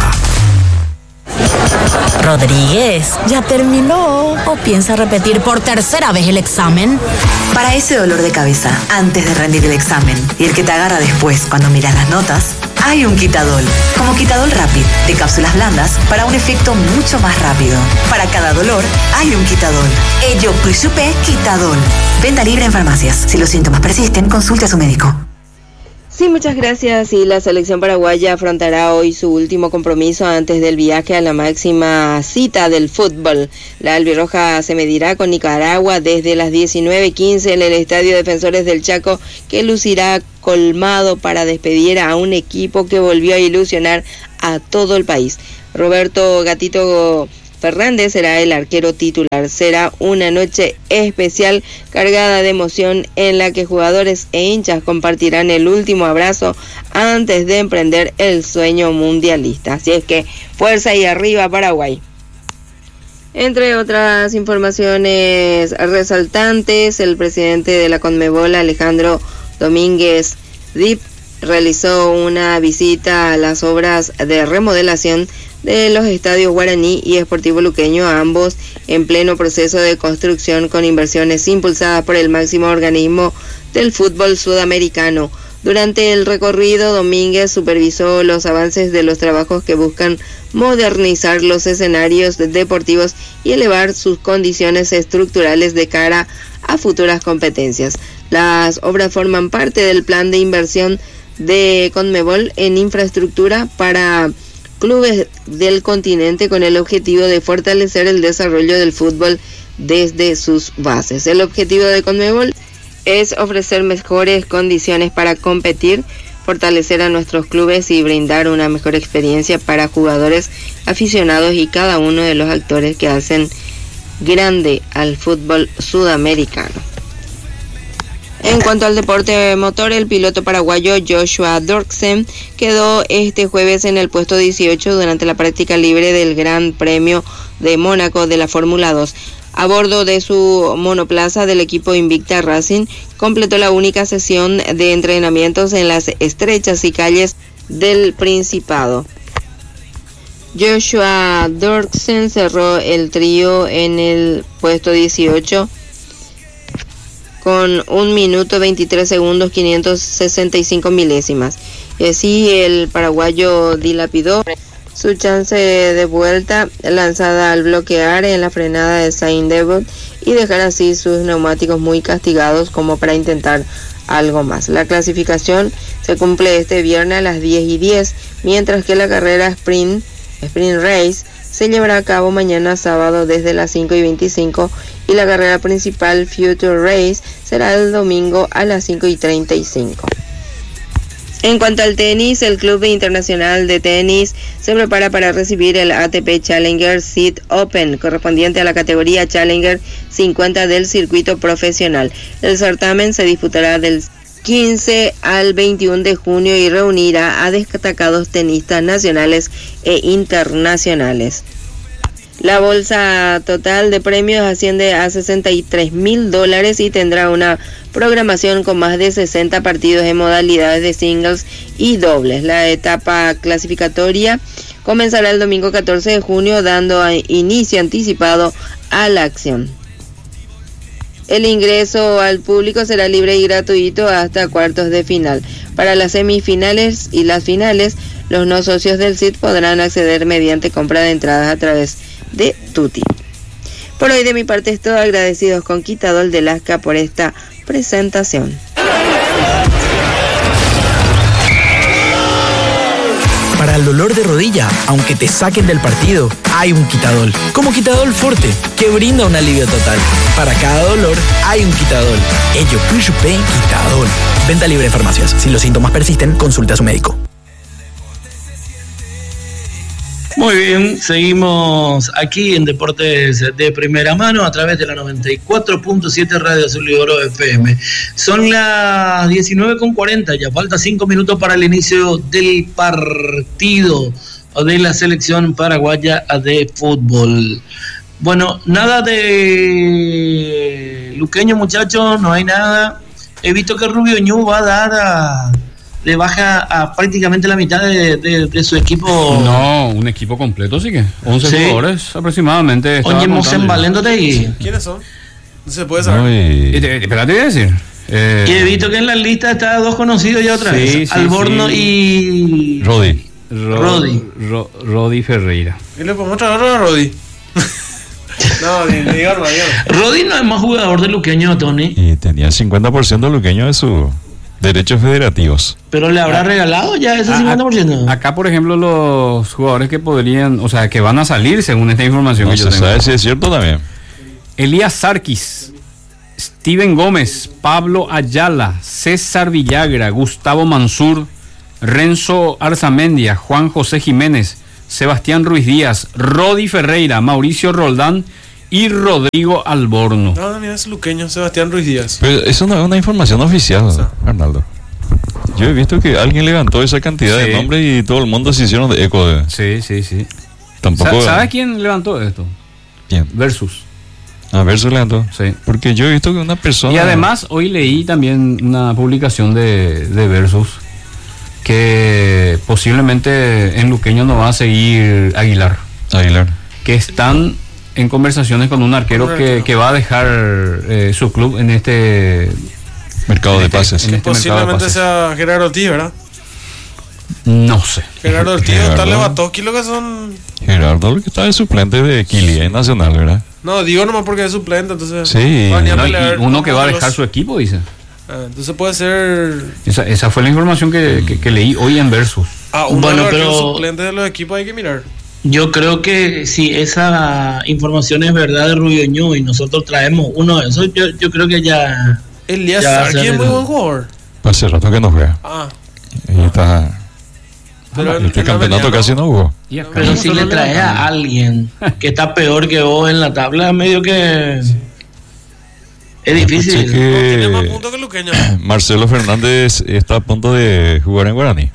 Rodríguez, ¿ya terminó o piensa repetir por tercera vez el examen? Para ese dolor de cabeza antes de rendir el examen y el que te agarra después cuando miras las notas, hay un Quitadol. Como Quitadol Rapid, de cápsulas blandas para un efecto mucho más rápido. Para cada dolor, hay un Quitadol. Ello Supe Quitadol. Venta libre en farmacias. Si los síntomas persisten, consulte a su médico. Sí, muchas gracias. Y la selección paraguaya afrontará hoy su último compromiso antes del viaje a la máxima cita del fútbol. La albirroja se medirá con Nicaragua desde las diecinueve quince en el Estadio Defensores del Chaco, que lucirá colmado para despedir a un equipo que volvió a ilusionar a todo el país. Roberto Gatito Fernández será el arquero titular. Será una noche especial cargada de emoción en la que jugadores e hinchas compartirán el último abrazo antes de emprender el sueño mundialista. Así es que fuerza y arriba Paraguay. Entre otras informaciones resaltantes, el presidente de la Conmebol, Alejandro Domínguez Dip, realizó una visita a las obras de remodelación de los estadios Guaraní y Sportivo Luqueño, ambos en pleno proceso de construcción con inversiones impulsadas por el máximo organismo del fútbol sudamericano. Durante el recorrido, Domínguez supervisó los avances de los trabajos que buscan modernizar los escenarios deportivos y elevar sus condiciones estructurales de cara a futuras competencias. Las obras forman parte del plan de inversión de Conmebol en infraestructura para clubes del continente con el objetivo de fortalecer el desarrollo del fútbol desde sus bases. El objetivo de Conmebol es ofrecer mejores condiciones para competir, fortalecer a nuestros clubes y brindar una mejor experiencia para jugadores, aficionados y cada uno de los actores que hacen grande al fútbol sudamericano. En cuanto al deporte motor, el piloto paraguayo Joshua Dorksen quedó este jueves en el puesto dieciocho durante la práctica libre del Gran Premio de Mónaco de la Fórmula dos. A bordo de su monoplaza del equipo Invicta Racing, completó la única sesión de entrenamientos en las estrechas y calles del Principado. Joshua Dorksen cerró el trío en el puesto dieciocho con un minuto veintitrés segundos quinientos sesenta y cinco milésimas. Y así el paraguayo dilapidó su chance de vuelta lanzada al bloquear en la frenada de Saint-Devote y dejar así sus neumáticos muy castigados como para intentar algo más. La clasificación se cumple este viernes a las diez y diez, mientras que la carrera sprint, sprint race se llevará a cabo mañana sábado desde las cinco y veinticinco y la carrera principal Future Race será el domingo a las cinco y treinta y cinco. En cuanto al tenis, el Club Internacional de Tenis se prepara para recibir el A T P Challenger Seed Open, correspondiente a la categoría Challenger cincuenta del circuito profesional. El certamen se disputará del quince al veintiuno de junio y reunirá a destacados tenistas nacionales e internacionales. La bolsa total de premios asciende a sesenta y tres mil dólares y tendrá una programación con más de sesenta partidos en modalidades de singles y dobles. La etapa clasificatoria comenzará el domingo catorce de junio, dando inicio anticipado a la acción. El ingreso al público será libre y gratuito hasta cuartos de final. Para las semifinales y las finales, los no socios del S I T podrán acceder mediante compra de entradas a través de Tuti. Por hoy de mi parte es todo, agradecidos con Quitadol de Lasca por esta presentación. Para el dolor de rodilla, aunque te saquen del partido, hay un Quitadol. Como Quitadol Forte, que brinda un alivio total. Para cada dolor, hay un Quitadol. Ello P Quitadol. Venta libre en farmacias. Si los síntomas persisten, consulte a su médico. Muy bien, seguimos aquí en Deportes de Primera Mano a través de la noventa y cuatro punto siete Radio Azul y Oro F M. Son las diecinueve con cuarenta, ya falta cinco minutos para el inicio del partido de la selección paraguaya de fútbol. Bueno, nada de luqueño, muchachos, no hay nada. He visto que Rubio Ñu va a dar a... le baja a prácticamente la mitad de, de, de su equipo. No, un equipo completo sí que once sí. jugadores aproximadamente. Oye, Mosen Valéndote. ¿Quiénes son? No se puede saber. No, y... Espérate, voy a decir. Eh... Y he visto que en la lista está dos conocidos ya otra sí, vez. Sí, Alborno sí. y... Rodi. Ro... Rodi. Ro... Rodi Ferreira. ¿Y le podemos traer a Rodi? No, ni digan, Rodi no es más jugador de luqueño, Tony. Y tenía el cincuenta por ciento de luqueño de su... derechos federativos. Pero le habrá regalado ya ese cincuenta por ciento. Acá, por ejemplo, los jugadores que podrían, o sea, que van a salir según esta información no que yo se tengo. sabe si es cierto también. Elías Sarkis, Steven Gómez, Pablo Ayala, César Villagra, Gustavo Mansur, Renzo Arzamendia, Juan José Jiménez, Sebastián Ruiz Díaz, Rodi Ferreira, Mauricio Roldán y Rodrigo Alborno. No, mira, es luqueño, Sebastián Ruiz Díaz. Pero eso no es una información oficial, o sea, Arnaldo. Yo he visto que alguien levantó esa cantidad sí. de nombres y todo el mundo se hicieron de eco de... Sí, sí, sí. Tampoco... ¿Sabes quién levantó esto? ¿Quién? Versus. Ah, Versus levantó. Sí. Porque yo he visto que una persona... Y además, hoy leí también una publicación de, de Versus que posiblemente en luqueño no va a seguir Aguilar. Aguilar. Que están... en conversaciones con un arquero que, que va a dejar eh, su club en este mercado en de este, pases. En este posiblemente de pases. Sea Gerardo Ortiz, ¿verdad? No sé. Gerardo Ortiz o tal Lewandowski, lo que son. Gerardo, lo que está de suplente de Quilía en Nacional, ¿verdad? No, digo nomás porque es suplente, entonces. Sí. No, y uno que va a dejar su equipo, dice. Ah, entonces puede ser... Esa, esa fue la información que, que, que leí hoy en Versus. Ah, uno Bueno, de los pero- suplentes de los equipos hay que mirar. Yo creo que si esa información es verdad de Rubio Ñu y nosotros traemos uno de esos, yo, yo creo que ya... Elías ya va a Sarki ser es muy el- buen jugador. Hace rato que no juega. Ah, Ahí está. pero en- Este en la campeonato Avellano- casi no jugó. Y acá Pero si nosotros le traes levantamos. a alguien que está peor que vos en la tabla, medio que... Es difícil. Escuché Tiene más que puntos que Luqueño. Marcelo Fernández está a punto de jugar en Guaraní.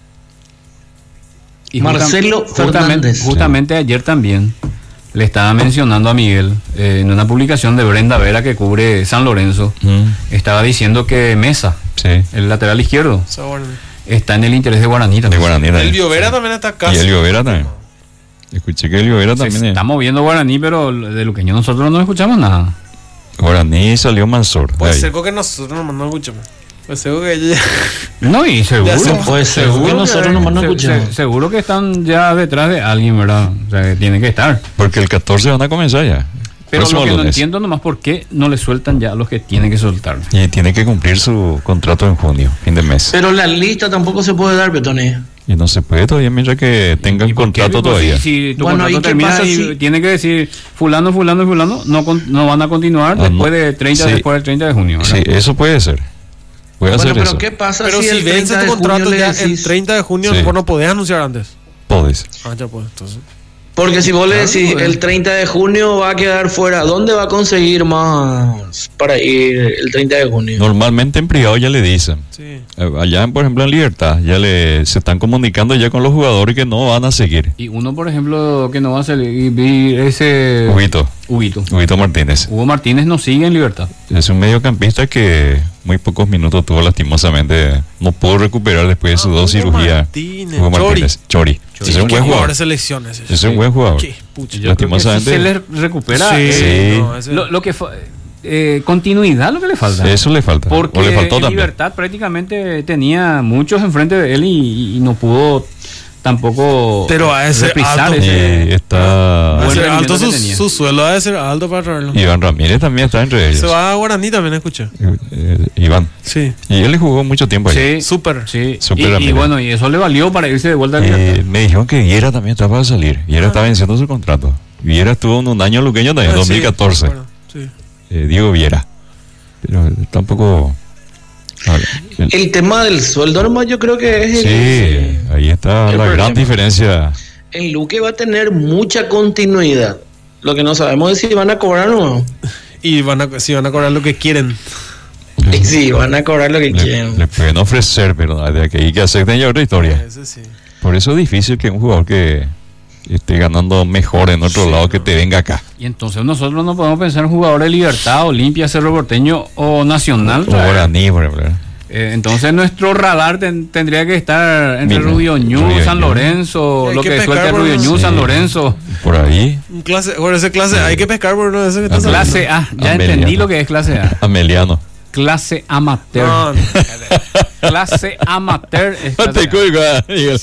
Y Marcelo justamente, Fernández. justamente ayer también le estaba mencionando a Miguel eh, en una publicación de Brenda Vera que cubre San Lorenzo. Estaba diciendo que Mesa, Sí. el lateral izquierdo, O sea, bueno. está en el interés de Guaraní De también. Guaraní El también. Biovera también está Y casi. el Vera también. Escuché que el Vera Se también. está moviendo Guaraní, pero de Luqueño nosotros no escuchamos nada. Guaraní salió Mansor. de Puede ahí. ser que nosotros nomás no escuchamos. Puede ser que ella... No, y seguro. Ya se puede ser, seguro porque nosotros que- nomás no se- escuchamos. se- seguro que están ya detrás de alguien, ¿verdad? O sea, que tiene que estar. Porque el catorce van a comenzar ya. Pero Próximo lo que no lunes. entiendo nomás por qué no le sueltan ya a los que tienen que soltar. Y tiene que cumplir su contrato en junio, fin de mes. Pero la lista tampoco se puede dar, Petone. Y no se puede todavía mientras que tengan ¿Y por qué? contrato Pues, todavía. Si, si tu Bueno, ¿y contrato qué termina pasa y si- tiene que decir fulano, fulano y fulano, no, con- no van a continuar Ah, después no. de treinta, Sí. después del treinta de junio. ¿verdad? Sí, eso puede ser. Puede Bueno, hacer pero eso. ¿qué pasa Pero si, si el vence treinta tu de contrato junio le ya el decís? treinta de junio, Sí. vos no podés anunciar antes. Podés. Ah, ya pues, entonces. Porque si vos le Claro, decís pues. el treinta de junio va a quedar fuera, ¿dónde va a conseguir más para ir el treinta de junio? Normalmente en privado ya le dicen. Sí. Eh, Allá, por ejemplo, en Libertad, ya le se están comunicando ya con los jugadores que no van a seguir. Y uno, por ejemplo, que no va a salir, vi ese... Huguito, Huguito. Huguito Martínez. Hugo Martínez no sigue en Libertad. Es un mediocampista que muy pocos minutos tuvo lastimosamente. No pudo recuperar después de sus Ah, dos Hugo cirugías. Martínez, Hugo Chori. Martínez. Chori. Sí, Es un qué buen jugador jugador. de selecciones. ese. Es un buen jugador. Qué pucha. Yo creo que si Lastimosamente. se le recupera Sí, eh, Sí. no, ese- lo, lo que fa- eh, continuidad lo que le falta. Eso le falta. Porque o le faltó en también. Libertad prácticamente tenía muchos enfrente de él y, y no pudo tampoco Pero a ese reprisar alto- Y ese está Va a buen ser rendimiento alto que su, tenía. su suelo ha de ser alto para traerlo. Iván Ramírez también está entre ellos. Se va a Guaraní también, escuché. Eh, eh, Iván. Sí. Y él le jugó mucho tiempo ahí. Sí, Súper. sí. Súper Y- y, amigo. bueno, y eso le valió para irse de vuelta a Eh, Libertad. me dijeron que Viera también estaba para salir. Viera estaba venciendo su contrato. Viera estuvo en un año luqueño también, Ah, en sí, dos mil catorce. bueno, sí. Eh, Diego Viera. Pero eh, tampoco. a ver, el- El tema del sueldo nomás yo creo que es el- sí, ahí está el la problema. gran diferencia. el Luque va a tener mucha continuidad. Lo que no sabemos es si van a cobrar o no. Y van a, si van a cobrar lo que quieren. Y sí, van a cobrar lo que Le, quieren. le pueden ofrecer, pero de que hay que acepten ya otra historia. Ese sí. Por eso es difícil que un jugador que esté ganando mejor en otro Sí, lado no. que te venga acá. Y entonces nosotros no podemos pensar en jugadores de Libertad, Olimpia, Cerro Porteño o Nacional. Como Guaraní, por ejemplo. Eh, entonces nuestro radar ten- tendría que estar entre Mira, Rubio Ñu, Rubio San Ñu. Lorenzo, Hay lo que que, pescar suelta por Rubio los- Ñu, San Sí. Lorenzo. Por ahí, Un clase, bueno, esa clase hay que pescar por uno de esos que está Clase Clase A, ya Ameliano. entendí lo que es clase A. Ameliano. Clase amateur. No, no. Clase amateur es No te clase A. cuelgo, ah, Miguel.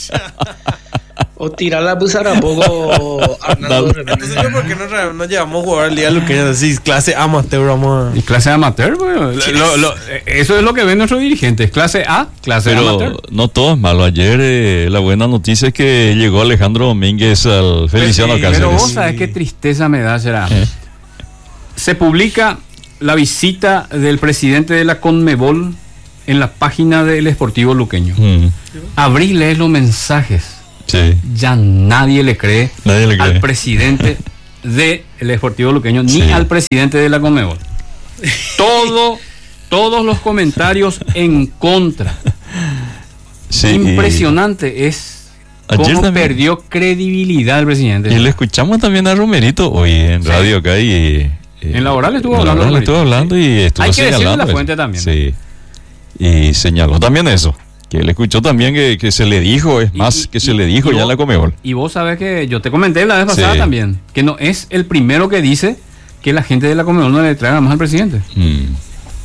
O tirar la pulsar a poco Arnaldo de repente. Entonces, ¿yo ¿por qué no, tra- no llevamos a jugar al día luqueño? Así, clase amateur, vamos a... Y clase amateur, bueno, lo- lo- eso es lo que ven nuestros dirigentes. Clase A, clase Pero amateur. no todo es malo. Ayer eh, la buena noticia es que llegó Alejandro Domínguez al Feliciano Sí, Cáceres. Pero vos sabés qué tristeza me da, será. Eh. Se publica la visita del presidente de la Conmebol en la página del Esportivo Luqueño. Mm, Abrís, lees los mensajes. sí, Ya nadie le cree, nadie le cree. al presidente del Esportivo Luqueño ni Sí. al presidente de la Conmebol. Todo, todos los comentarios en contra. Sí, Impresionante es Ayer cómo también. perdió credibilidad el presidente. Y, y le escuchamos también a Romerito hoy en Sí. radio acá y... eh, En la oral estuvo en la hablando oral Romerito. estuvo hablando y estuvo Hay que decirle señalando. la eso. fuente también. Sí. Y señaló también eso. Que él escuchó también que, que se le dijo, es Y- más, y- que se y- le dijo y ya vos- en la Comebol. Y vos sabés que yo te comenté la vez pasada Sí. también, que no es el primero que dice que la gente de la Conmebol no le traiga más al presidente. Mm. Es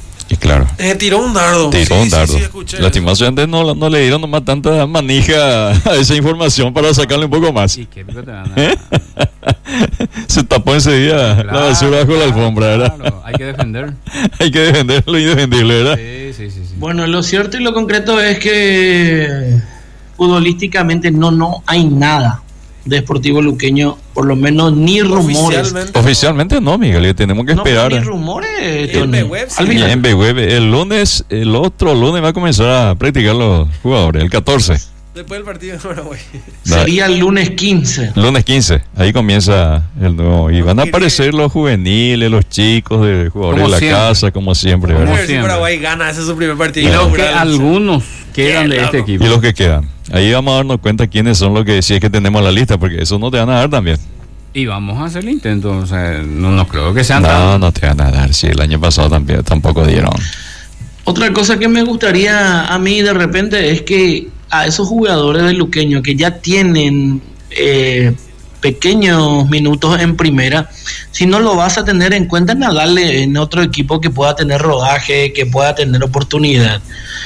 Claro. Eh, tiró un dardo. Tiró Sí, un sí, dardo. sí, escuché Lastimosamente no, no le dieron nomás tanta manija a esa información para sacarle un poco más. ¿Y qué te van a- ¿Eh? Se tapó enseguida la basura bajo la alfombra, ¿verdad? Claro, hay que defender. Hay que defender lo indefendible, ¿verdad? Sí, sí, sí, sí. Bueno, lo cierto y lo concreto es que futbolísticamente no, no hay nada de Sportivo Luqueño, por lo menos ni rumores. Oficialmente. Oficialmente no, Miguel, y tenemos que No, esperar. ni rumores, En Tony. B-Web, sí. Alvin, Y en B-Web, el lunes, el otro lunes va a comenzar a practicar los jugadores, el catorce. Después del partido de Paraguay. sería el lunes quince. Lunes quince, ahí comienza el nuevo. Y van a aparecer los juveniles, los chicos de jugadores Como de la siempre. casa, como siempre, Vamos a ¿verdad? ver si siempre. Paraguay gana, ese es su primer partido. Y los que inaugural. algunos quedan de este equipo. Y los que quedan. Ahí vamos a darnos cuenta quiénes son los que si es que tenemos la lista, porque eso no te van a dar también. Y vamos a hacer el intento. O sea, no, no creo que sean No, tan- no te van a dar. Si el año pasado también, tampoco dieron. Otra cosa que me gustaría a mí de repente es que a esos jugadores de Luqueño que ya tienen eh, pequeños minutos en primera, si no lo vas a tener en cuenta, en darle en otro equipo que pueda tener rodaje, que pueda tener oportunidad.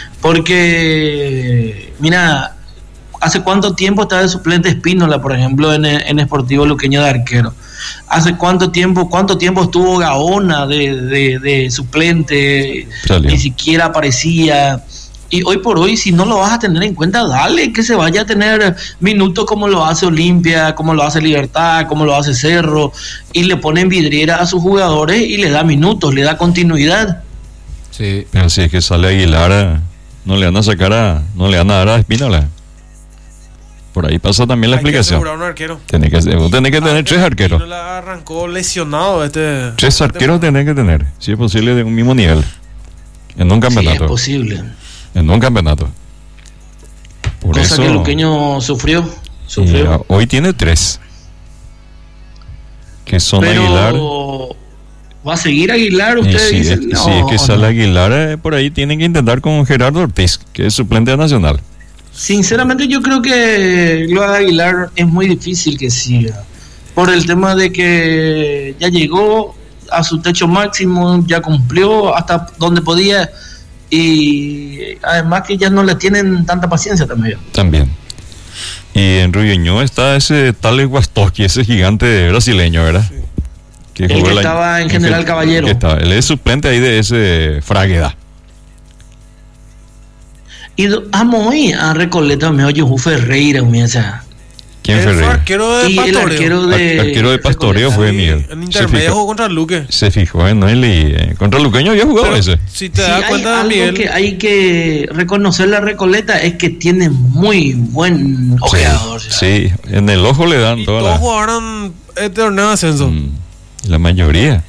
Porque, mira, ¿hace cuánto tiempo está de suplente Espínola, por ejemplo, en, en Sportivo Luqueño de arquero? ¿Hace cuánto tiempo cuánto tiempo estuvo Gaona de, de, de suplente? Salió. Ni siquiera aparecía. Y hoy por hoy, si no lo vas a tener en cuenta, dale que se vaya a tener minutos como lo hace Olimpia, como lo hace Libertad, como lo hace Cerro, y le ponen vidriera a sus jugadores y le da minutos, le da continuidad. Sí. Pero si es que sale Aguilar, no le van a sacar a, no le van a dar a Espínola. Por ahí pasa también la Hay que explicación. asegurar un arquero. Tenés que, vos tenés que tener Ah, tres arqueros. Espínola arrancó lesionado este. Tres arqueros tenés que tener, si es posible, de un mismo nivel. En un Sí, es campeonato. posible. En un campeonato. Por Cosa eso, que Luqueño sufrió. y, sufrió. ah, hoy tiene tres. Que son Pero Aguilar. ¿va a seguir Aguilar? Y Ustedes si, es, dicen, no, si es que o sale no. Aguilar, eh, por ahí tienen que intentar con Gerardo Ortiz, que es suplente de Nacional. Sinceramente yo creo que lo de Aguilar es muy difícil que siga. Por el tema de que ya llegó a su techo máximo, ya cumplió hasta donde podía. Y además que ya no le tienen tanta paciencia también. También. Y en Ruiño está ese tal Guastowski, ese gigante brasileño, ¿verdad? Que El jugó que año- estaba en General que- Caballero. que estaba- él es suplente ahí de ese Fragueda. Y do- amo hoy a Recoleta, me oye, un Ferreira, me hace. ¿Quién Él fue Ferreira? arquero de Y el Pastoreo. arquero de. Arquero de Pastoreo fue Miguel. En Se intermedio fijó, jugó contra Luque. se fijó en él y eh, contra Luqueño había jugado Pero ese. si te Sí, das hay cuenta, algo Miguel, que hay que reconocer la Recoleta es que tiene muy buen ojeador. Sí, sí, en el ojo le dan y toda todos la, jugaron el torneo de ascenso. mm, la mayoría.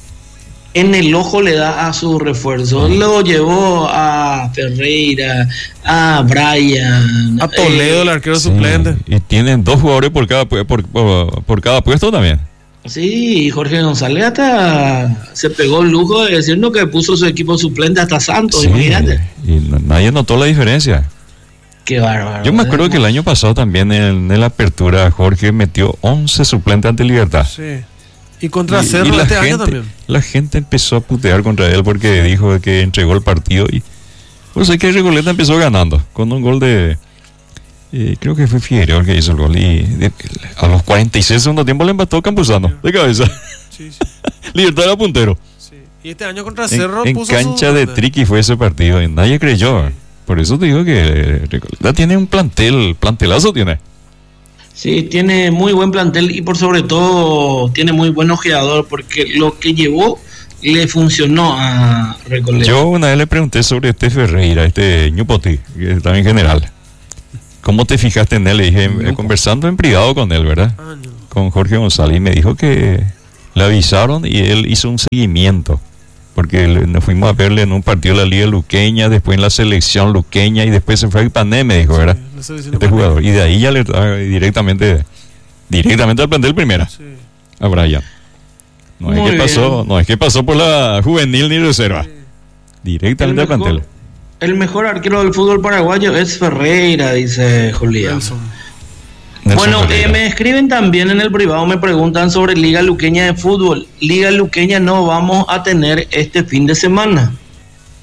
En el ojo le da a su refuerzo. Lo llevó a Ferreira, a Brian, A Toledo, eh, el arquero Sí, suplente. y tienen dos jugadores por cada pu- por, por, por cada puesto también. Sí, y Jorge González hasta se pegó el lujo de decirnos que puso su equipo suplente hasta Santos, Sí, imagínate. y n- nadie notó la diferencia. Qué bárbaro. Yo me ¿eh? acuerdo que el año pasado también en, en la apertura Jorge metió once suplentes ante Libertad. Sí. Y contra Y- Cerro y la este año gente- también. La gente empezó a putear contra él porque dijo que entregó el partido y pues es que Recoleta empezó ganando con un gol de eh, creo que fue Figueroa el que hizo el gol y de- a los cuarenta y seis segundos tiempo le empató Campuzano de cabeza. Sí, sí, Libertad era puntero. sí. Y este año contra En, Cerro en puso cancha su- de Triqui fue ese partido y nadie creyó. Por eso te digo que eh, Recoleta tiene un plantel, plantelazo tiene. Sí, tiene muy buen plantel y por sobre todo tiene muy buen ojeador porque lo que llevó le funcionó a Recoleta. Yo una vez le pregunté sobre este Ferreira, este Ñupoti, que estaba en general. ¿Cómo te fijaste en él? Le dije, eh, conversando en privado con él, ¿verdad? Ah, no. Con Jorge González, y me dijo que le avisaron y él hizo un seguimiento. Porque le- nos fuimos a verle en un partido de la Liga Luqueña, después en la selección luqueña y después se fue a Ipané, me dijo, ¿verdad? La selección de Este Panamá. jugador. Y de ahí ya le ah, directamente, directamente al plantel primera, Sí. a Brian. No es Muy que pasó, bien. no es que pasó por la juvenil ni reserva. Directamente al El mejor- plantel. El mejor arquero del fútbol paraguayo es Ferreira, dice Julián. Nelson. Nelson Bueno, eh, Ferreira. me escriben también en el privado, me preguntan sobre Liga Luqueña de Fútbol. Liga Luqueña no vamos a tener este fin de semana.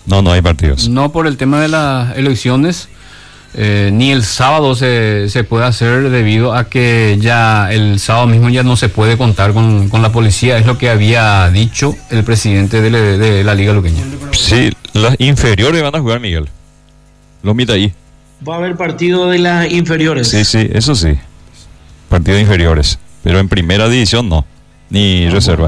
No, no hay partidos. No por el tema de las elecciones, eh, ni el sábado se, se puede hacer debido a que ya el sábado mismo ya no se puede contar con, con la policía, es lo que había dicho el presidente de, le, de la Liga Luqueña. Sí, las inferiores van a jugar, Miguel. Lo mita ahí. Va a haber partido de las inferiores. Sí, sí, eso sí. Partidos inferiores. Pero en primera división no. Ni reserva.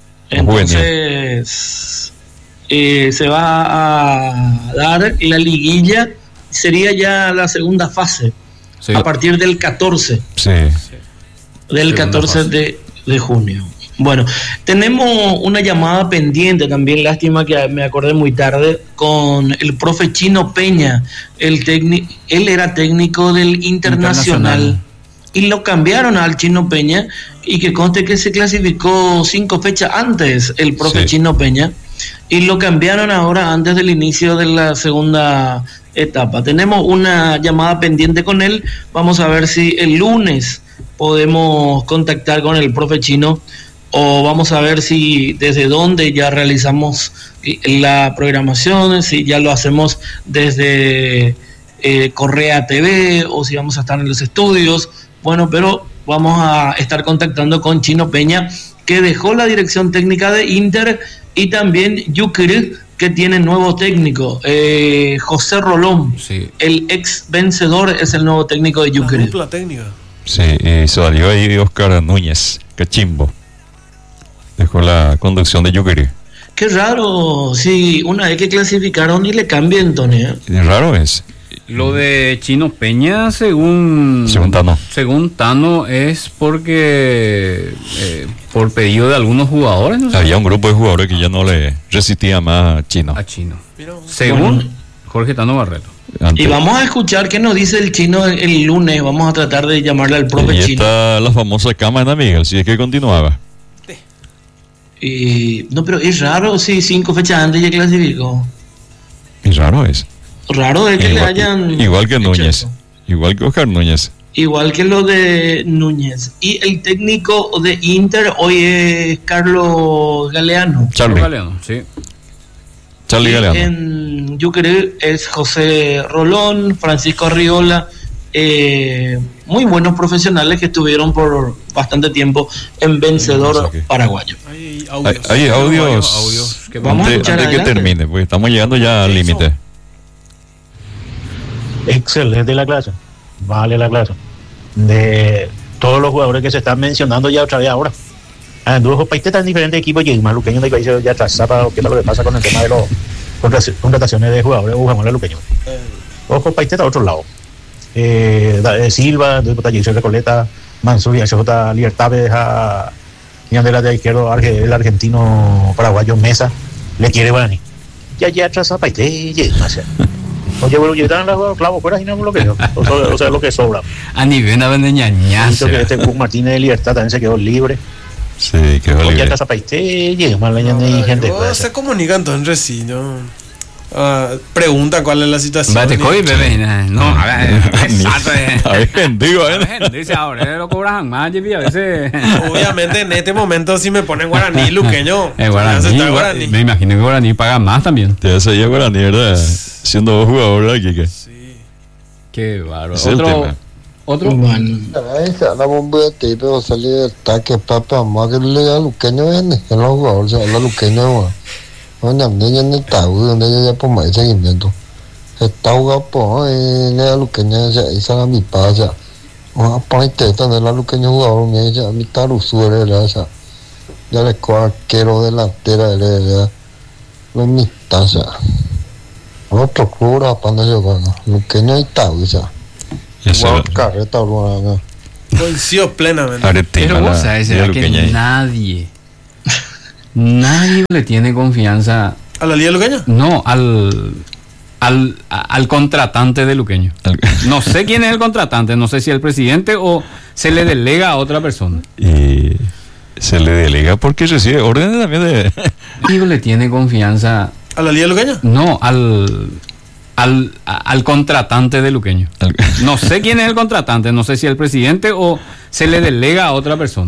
Entonces, eh, se va a dar la liguilla. Sería ya la segunda fase. Sí. A partir del catorce. Sí. Del catorce de, de junio. Bueno, tenemos una llamada pendiente también, lástima que me acordé muy tarde, con el profe Chino Peña, el técnico, él era técnico del Internacional, Internacional y lo cambiaron al Chino Peña, y que conste que se clasificó cinco fechas antes el profe sí. Chino Peña, y lo cambiaron ahora antes del inicio de la segunda etapa. Tenemos una llamada pendiente con él, vamos a ver si el lunes podemos contactar con el profe Chino, o vamos a ver si desde dónde ya realizamos la programación, si ya lo hacemos desde eh, Correa T V o si vamos a estar en los estudios. Bueno, pero vamos a estar contactando con Chino Peña, que dejó la dirección técnica de Inter, y también Yucre, que tiene nuevo técnico, eh, José Rolón, sí. El ex vencedor es el nuevo técnico de Yucre. La dupla técnica. Sí, y salió ahí Oscar Núñez, Cachimbo. Dejó la conducción de Yucre. Qué raro, sí, una vez que clasificaron y le cambian, Tony. ¿eh? Raro es. Lo de Chino Peña, según según Tano, según Tano es porque eh, por pedido de algunos jugadores. ¿No? Había un grupo de jugadores que ya no le resistía más a Chino. A Chino. Según bueno. Jorge Tano Barreto. Antes. Y vamos a escuchar qué nos dice el Chino el, el lunes. Vamos a tratar de llamarle al profe y Chino. Está la famosa cámara, Miguel, si es que continuaba. Y, no, pero es raro si cinco fechas antes ya clasificó. Es raro es. Raro es que igual, le hayan. Igual que Núñez. Eso. Igual que Oscar Núñez. Igual que lo de Núñez. Y el técnico de Inter hoy es Carlos Galeano. Charlie Galeano, sí. Charlie y Galeano. En Yucre es José Rolón, Francisco Arriola. Eh, muy buenos profesionales que estuvieron por bastante tiempo en Vencedor Paraguayo. Hay audios, hay, hay audios, audios que vamos antes, a antes que termine, porque estamos llegando ya al límite. Excelente la clase, vale la clase. De todos los jugadores que se están mencionando ya otra vez ahora. Anduvo Paiteta en diferentes equipos y el Luqueño de países ya atrás, ¿qué es lo que pasa con el tema de las contrataciones de jugadores? Buscamos a Luqueño. Ojo, Paiteta a otro lado. Eh, Silva, Taller Recoleta, Mansur y J. Libertades a Ñandela de izquierdo, el argentino paraguayo Mesa, le quiere Guaraní. Ya ya atrás a Paité, oye, bueno, yo dan los clavos fuera y no lo que yo, o sea, o sea, lo que sobra. A nivel de ñañazo. Que este Cuc Martínez de Libertad también se quedó libre. Sí, quedó oye, libre. atrás a Paité, llega más la ñande y gente. No, se comunican entonces sí, ¿no? Uh, pregunta cuál es la situación. Vete, coi, bebé. No, a ver, exacto. A ver, digo, ¿eh? Dice, ahora lo cobran más, y a veces. Obviamente, en este momento, si me ponen guaraní, luqueño. Eh, guaraní, guaraní. Me imagino que guaraní paga más también. Te seguía guaraní, ¿verdad? Siendo vos jugador aquí, ¿qué? Sí. Qué bárbaro. Otro. Otro. La bomba de tipo salía del ataque, papá, más que le da luqueño, ¿eh? En los jugadores, se habla luqueño, no nhầm đến nhân tàu nên ya por mấy seguimiento tàu gặp po eh le luqueña ya esa la mi pasa o pa teta de la luqueña jugador me ya mi taru suere la esa ya le cuarquero delantera le ya lo mi tasa otro cura para yo gana luqueña y tau esa igual carreta lo coincido plenamente. Pero vos sabés que nadie Nadie le tiene confianza. ¿A la Liga Luqueña? No, al, al, al contratante de Luqueño. No sé quién es el contratante, no sé si el presidente o se le delega a otra persona. Y se le delega porque recibe órdenes también de. Nadie le tiene confianza. ¿A la Liga Luqueña? No, al, al, al contratante de Luqueño. No sé quién es el contratante, no sé si el presidente o se le delega a otra persona.